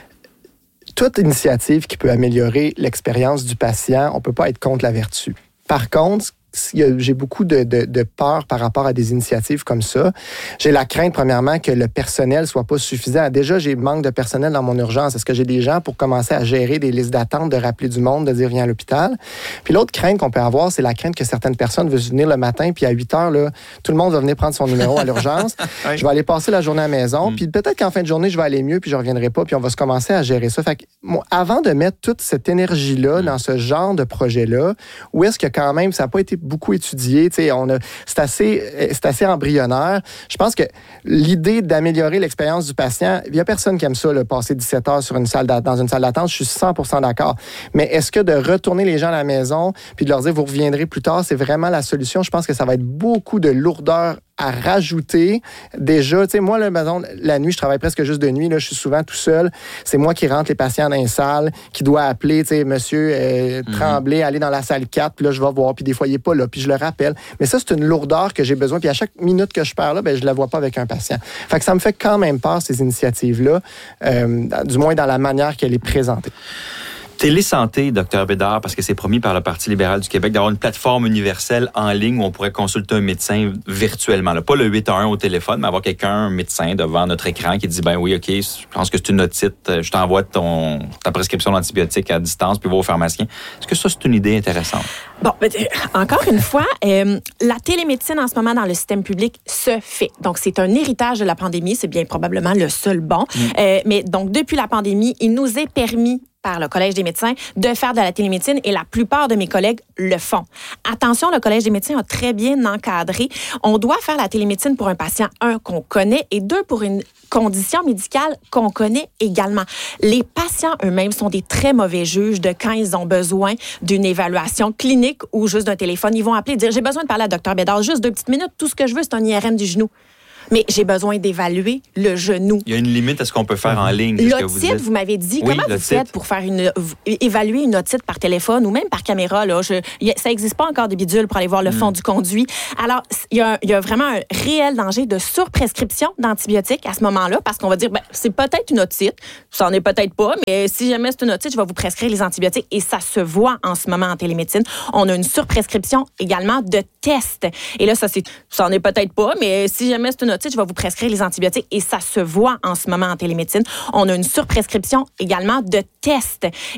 Toute initiative qui peut améliorer l'expérience du patient, on ne peut pas être contre la vertu. Par contre, j'ai beaucoup de, de, de peur par rapport à des initiatives comme ça. J'ai la crainte, premièrement, que le personnel soit pas suffisant. Déjà, j'ai manque de personnel dans mon urgence. Est-ce que j'ai des gens pour commencer à gérer des listes d'attente, de rappeler du monde, de dire viens à l'hôpital? Puis l'autre crainte qu'on peut avoir, c'est la crainte que certaines personnes veulent venir le matin, puis à huit heures, là, tout le monde va venir prendre son numéro à l'urgence. Oui. Je vais aller passer la journée à la maison, mm. puis peut-être qu'en fin de journée, je vais aller mieux, puis je reviendrai pas, puis on va se commencer à gérer ça. Fait que, moi, avant de mettre toute cette énergie-là mm. dans ce genre de projet-là, où est-ce que quand même, ça n'a pas été beaucoup étudié, on a, c'est assez, c'est assez embryonnaire. Je pense que l'idée d'améliorer l'expérience du patient, il n'y a personne qui aime ça, là, passer dix-sept heures sur une salle dans une salle d'attente, je suis cent pour cent d'accord. Mais est-ce que de retourner les gens à la maison puis de leur dire vous reviendrez plus tard, c'est vraiment la solution? Je pense que ça va être beaucoup de lourdeur à rajouter. Déjà, tu sais, moi, là, maison, la nuit, je travaille presque juste de nuit, là, je suis souvent tout seul. C'est moi qui rentre les patients dans les salles, qui doit appeler, tu sais, monsieur euh, mm-hmm. Tremblay, aller dans la salle quatre, puis là, je vais voir, puis des fois, il n'est pas là, puis je le rappelle. Mais ça, c'est une lourdeur que j'ai besoin, puis à chaque minute que je perds là, ben, je ne la vois pas avec un patient. Fait que ça me fait quand même peur, ces initiatives-là, euh, du moins dans la manière qu'elle est présentée. Télésanté, docteur Bédard, parce que c'est promis par le Parti libéral du Québec d'avoir une plateforme universelle en ligne où on pourrait consulter un médecin virtuellement. Là. Pas le huit un un au téléphone, mais avoir quelqu'un, un médecin, devant notre écran qui dit, ben oui, OK, je pense que c'est une otite, je t'envoie ton, ta prescription d'antibiotiques à distance, puis va au pharmacien. Est-ce que ça, c'est une idée intéressante? Bon, encore une fois, euh, la télémédecine en ce moment dans le système public se fait. Donc, c'est un héritage de la pandémie. C'est bien probablement le seul bon. Mm. Euh, mais donc, depuis la pandémie, il nous est permis par le Collège des médecins de faire de la télémédecine et la plupart de mes collègues le font. Attention, le Collège des médecins a très bien encadré. On doit faire la télémédecine pour un patient, un, qu'on connaît, et deux, pour une condition médicale qu'on connaît également. Les patients eux-mêmes sont des très mauvais juges de quand ils ont besoin d'une évaluation clinique ou juste d'un téléphone. Ils vont appeler et dire « J'ai besoin de parler à docteur Bédard, juste deux petites minutes, tout ce que je veux, c'est un I R M du genou. » Mais j'ai besoin d'évaluer le genou. Il y a une limite à ce qu'on peut faire en ligne. L'otite, vous, vous m'avez dit, oui, comment l'otite. Vous faites pour faire une, évaluer une otite par téléphone ou même par caméra? Là, je, y a, ça n'existe pas encore de bidule pour aller voir le fond mm. du conduit. Alors, il y, y a vraiment un réel danger de surprescription d'antibiotiques à ce moment-là parce qu'on va dire, ben, c'est peut-être une otite, ça n'en est peut-être pas, mais si jamais c'est une otite, je vais vous prescrire les antibiotiques et ça se voit en ce moment en télémédecine. On a une surprescription également de tests. Et là, ça, c'est, ça n'en est peut-être pas, mais si jamais c'est une otite, je vais vous prescrire les antibiotiques et ça se voit en ce moment en télémédecine. On a une surprescription également de tests.